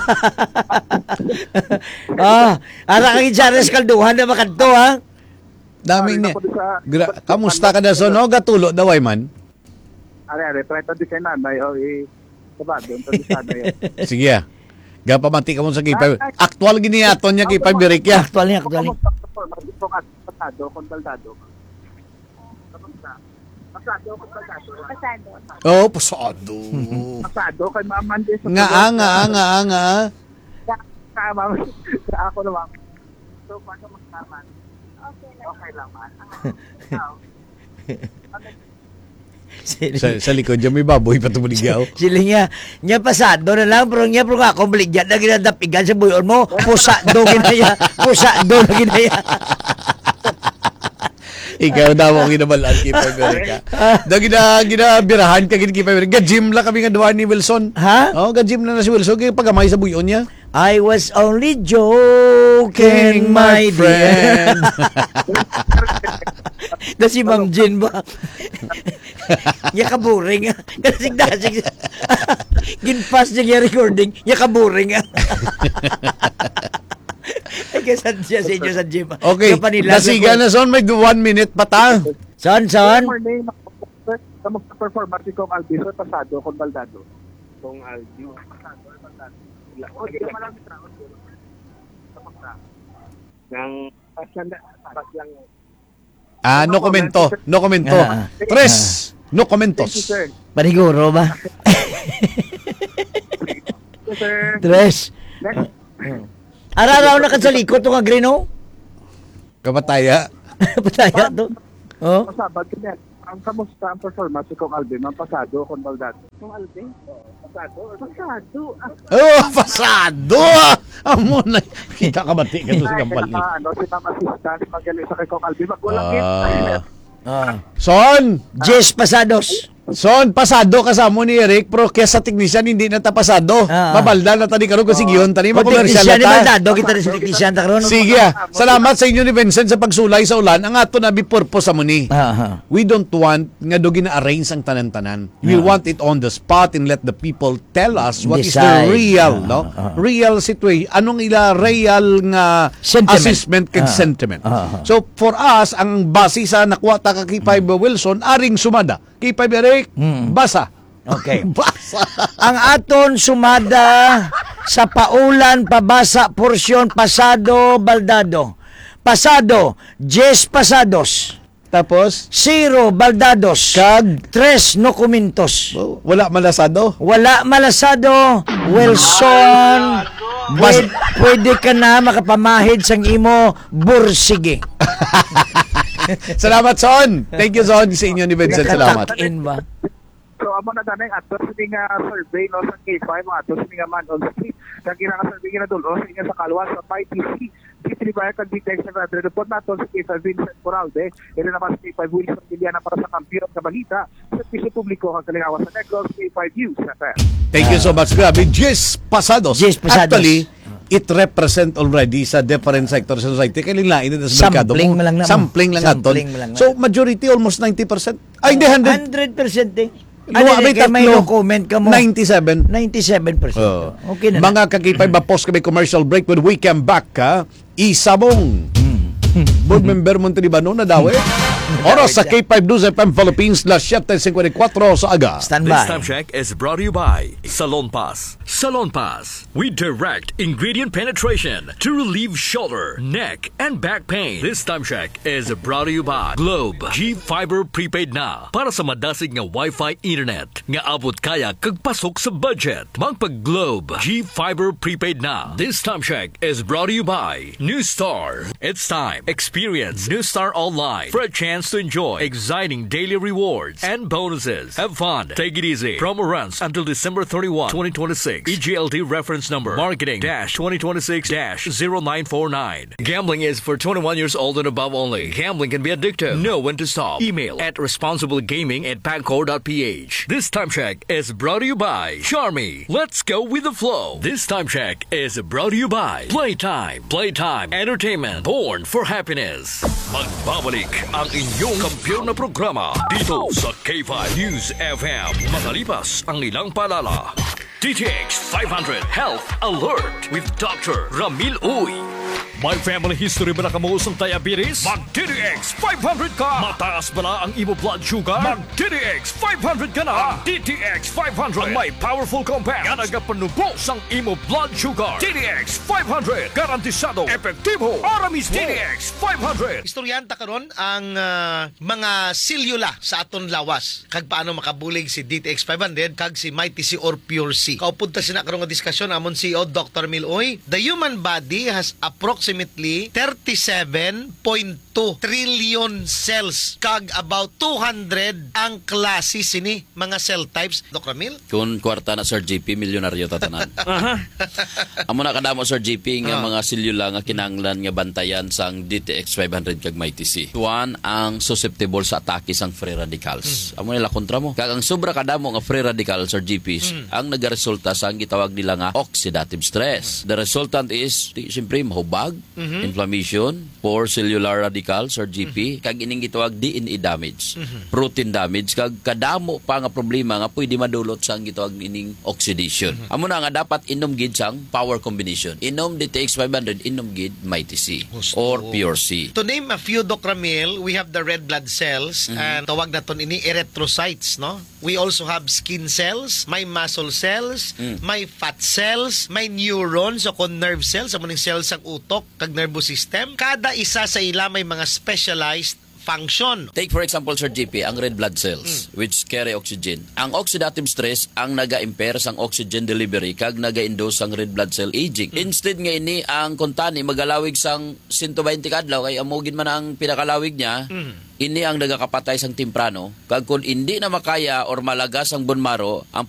Ah, ara kang Jares kalduhan na makanto, ha? Dami niya. Ako doon sa- Gra- kamusta ka na so no? Gatulo daw ay man. Are, are, try to di kay nanay, o, eh, diba, doon to di sana yun. Sige ah. Gapamati ka mo sa kipay. Actual gini aton niya kipay birik ya. Actual niya, actual niya. Pasado, kung baldado. Kamusta? Pasado, kung baldado. Pasado. Oh, pasado. Pasado, kay Ma'am Mandy. Nga ah, nga ah, nga ah, nga ah. Tama, ako naman. So, paano magkaman? Okay lang. Okay lang, man. Sa, sa likod dyan may baboy patubuligyaw. Sila niya, niya pasado na lang, pero niya pero ako baligyan na ginadapigan sa buyon mo, pusado ginaya, pusado na ginaya. Ikaw daw mo ginabalaan kipay birik ka. Da gina ginabirahan ka gini kipay birik. Ga-gym lang kami nga duwa ni Wilson. Ha? Oh, ga-gym na na si Wilson kaya pagamay sa buyon niya. I was only joking, my friend. Na si Ma'am Jean ba? Niya kaburing. Kasig-dasig. Ginpas niya recording. Niya kaburing. Ay, kasan siya sa inyo sa gym. Okay, nasiga na son, may one minute pa ta. Son, son. Morning, kamusta performance kong Albi, so pasado, kung baldado. Kung Albi, pasado, baldado. Okay, maraming trabaho. Kamusta? Nang, pasyan pasyan. Ah, no komento, no komento. Ah. Tres, no Thank you, komentos. sir. Paniguro ba? Thank you, sir. Tres. Next. Araw-araw na ka sa likod ito nga grino? Kapataya. Pataya to. Oh? Pasabag ko niyan. Ang kamusta ang performance kong Albi, mang pasado, kung baldado. Kung Albi? Pasado? Pasado. Oh, pasado! Amo na. Kita ka bati ka doon sa kampal ni. Ano, si Mama Assistant, magaling sa kay kong Albi, magulangin. Ah. Ah. Son! Jess Pasados. Son, pasado kasamo ni Eric, pero kaya sa technician hindi na ta pasado. Ah. Mabalda na tani karon kasi giyon tani Kung makomersyal teknisyan ni na ta. Baldado, kita rin sa teknisyan ta karon. Sige, ah. Salamat sa inyo ni Vincent sa pagsulay sa ulan. Ang ato na bi-purpose sa muni. Aha. We don't want nga do gina-arrange ang tanan-tanan. We Ah. want it on the spot and let the people tell us what is Decide. the real, Ah, no? ah. Real situation. Anong ila real nga Sentiment. assessment kag Ah. sentiment. Ah. So for us, ang base sa nakuha ta ka kay Five Wilson, aring sumada. Kay Five Eric, basa. Okay. Basa. Ang aton sumada sa paulan, pabasa, porsyon, pasado, Baldado. Pasado, Jess Pasados. Tapos, Zero, Baldados. Kag? Tres, Nocumentos. oh, wala malasado. Wala malasado, Wilson. Pwede, pwede ka na makapamahid sang imo bursige. Salamat, Son. Thank you, Son, sa inyo ni Vincent. Salamat. Nakatakin ba? So amo na tanay ato sa nga survey no sa K five ato sa nga man on the street kag nga survey nga dulo sa nga sa kalwa sa P I T C D three ba kag D T X na report nato sa K five Vincent Coralde ila naman sa K five Wilson Kiliana para sa kampiyon sa balita sa piso publiko kag kalingawan sa Negros K five News. Thank you so much. Grabe, Jess Pasados. Jess Pasados. Actually, it represent already sa different sectors of society. Kaya lain na sa merkado Sampling mo. mo lang naman. Sampling lang aton. Sampling mo lang naman. So, majority almost ninety percent. Ay, hindi, one hundred. one hundred percent eh. Ano, Ano, may kay may tatlo. no comment ka mo. ninety-seven. ninety-seven percent. Oh. Okay na. Mga kakipay ba post kami commercial break when we come back ka, isabong. Board member mo ba no na daw eh? Oras sa K five News F M Philippines slash seven fifty-four sa aga. Stand This by. time check is brought to you by Salon Pass. Salon Pass. We direct ingredient penetration to relieve shoulder, neck, and back pain. This time check is brought to you by Globe G Fiber Prepaid na para sa madasig nga Wi-Fi internet nga abot kaya kag pasok sa budget. Magpag Globe G Fiber Prepaid na. This time check is brought to you by New Star. It's time. Experience New Star Online for a chance to enjoy exciting daily rewards and bonuses. Have fun. Take it easy. Promo runs until December thirty-first, twenty twenty-six. E G L T reference number marketing dash twenty twenty-six dash zero nine four nine. Gambling is for twenty-one years old and above only. Gambling can be addictive. Know when to stop. Email at responsiblegaming at pancor dot p h. This time check is brought to you by Charmy. Let's go with the flow. This time check is brought to you by Playtime. Playtime Entertainment. Born for happiness. Magbabalik ang inyong kampiyon na programa dito sa K five News F M. Makalipas ang ilang palala. D T X five hundred Health Alert with Doctor Ramil Uy. May family history ba na kamuusang diabetes? Mag-D D X five hundred ka! Mataas ba na ang imo blood sugar? Mag-D D X five hundred ka na! Ang D T X five hundred ang may powerful compounds nga nagapanubos ang imo blood sugar. D D X five hundred garantisado, epektibo, para mismo. D D X five hundred. Istoryanta karon ang ah, mga silyula sa aton lawas kag paano makabulig si D T X five hundred kag si Mighty C or Pure C. Kaupod ta sina karon nga diskusyon amon C E O Doctor Miloy. The human body has approximately thirty-seven point two trillion cells kag about two hundred ang klase sini mga cell types. Doctor Mil? Kung kwarta na Sir J P, milyonaryo tatanan. Amo na kadamo Sir J P nga mga selula nga kinahanglan nga bantayan sang D T X five hundred kag Mighty C. Tuan ang susceptible sa atake sang free radicals. Mm. Amo nila kontra mo. Kag ang sobra kadamo nga free radicals Sir J Ps Mm. ang nagaresulta sa ang gitawag nila nga oxidative stress. The resultant is di, siyempre mahubag, Mhm. inflammation, poor cellular radicals or G P, kag ining gitawag D N A damage, Mhm. protein damage, kag kadamo pa nga problema nga pwede madulot sa ang gitawag ining oxidation. Amo na nga dapat inom gid sang power combination. Inom D T X five hundred, inom gid Mighty C or Pure C. To name a few, Doctor Ramil, we have the red blood cells Mhm. and tawag naton ini erythrocytes, no? We also have skin cells, may muscle cells, Mm. may fat cells, may neurons o kon nerve cells, amo ning cells sang utok kag nervous system. Kada isa sa ila may mga specialized function. Take for example, Sir J P, ang red blood cells, which carry oxygen. Ang oxidative stress ang naga-impair sang oxygen delivery kag naga-induce sang red blood cell aging. Instead nga ini ang kuntani magalawig sang one hundred twenty kadlaw kay amogin man ang pinakalawig niya. Ini ang nagakapatay sang timprano. Kag kung hindi na makaya or malagas ang bone marrow, ang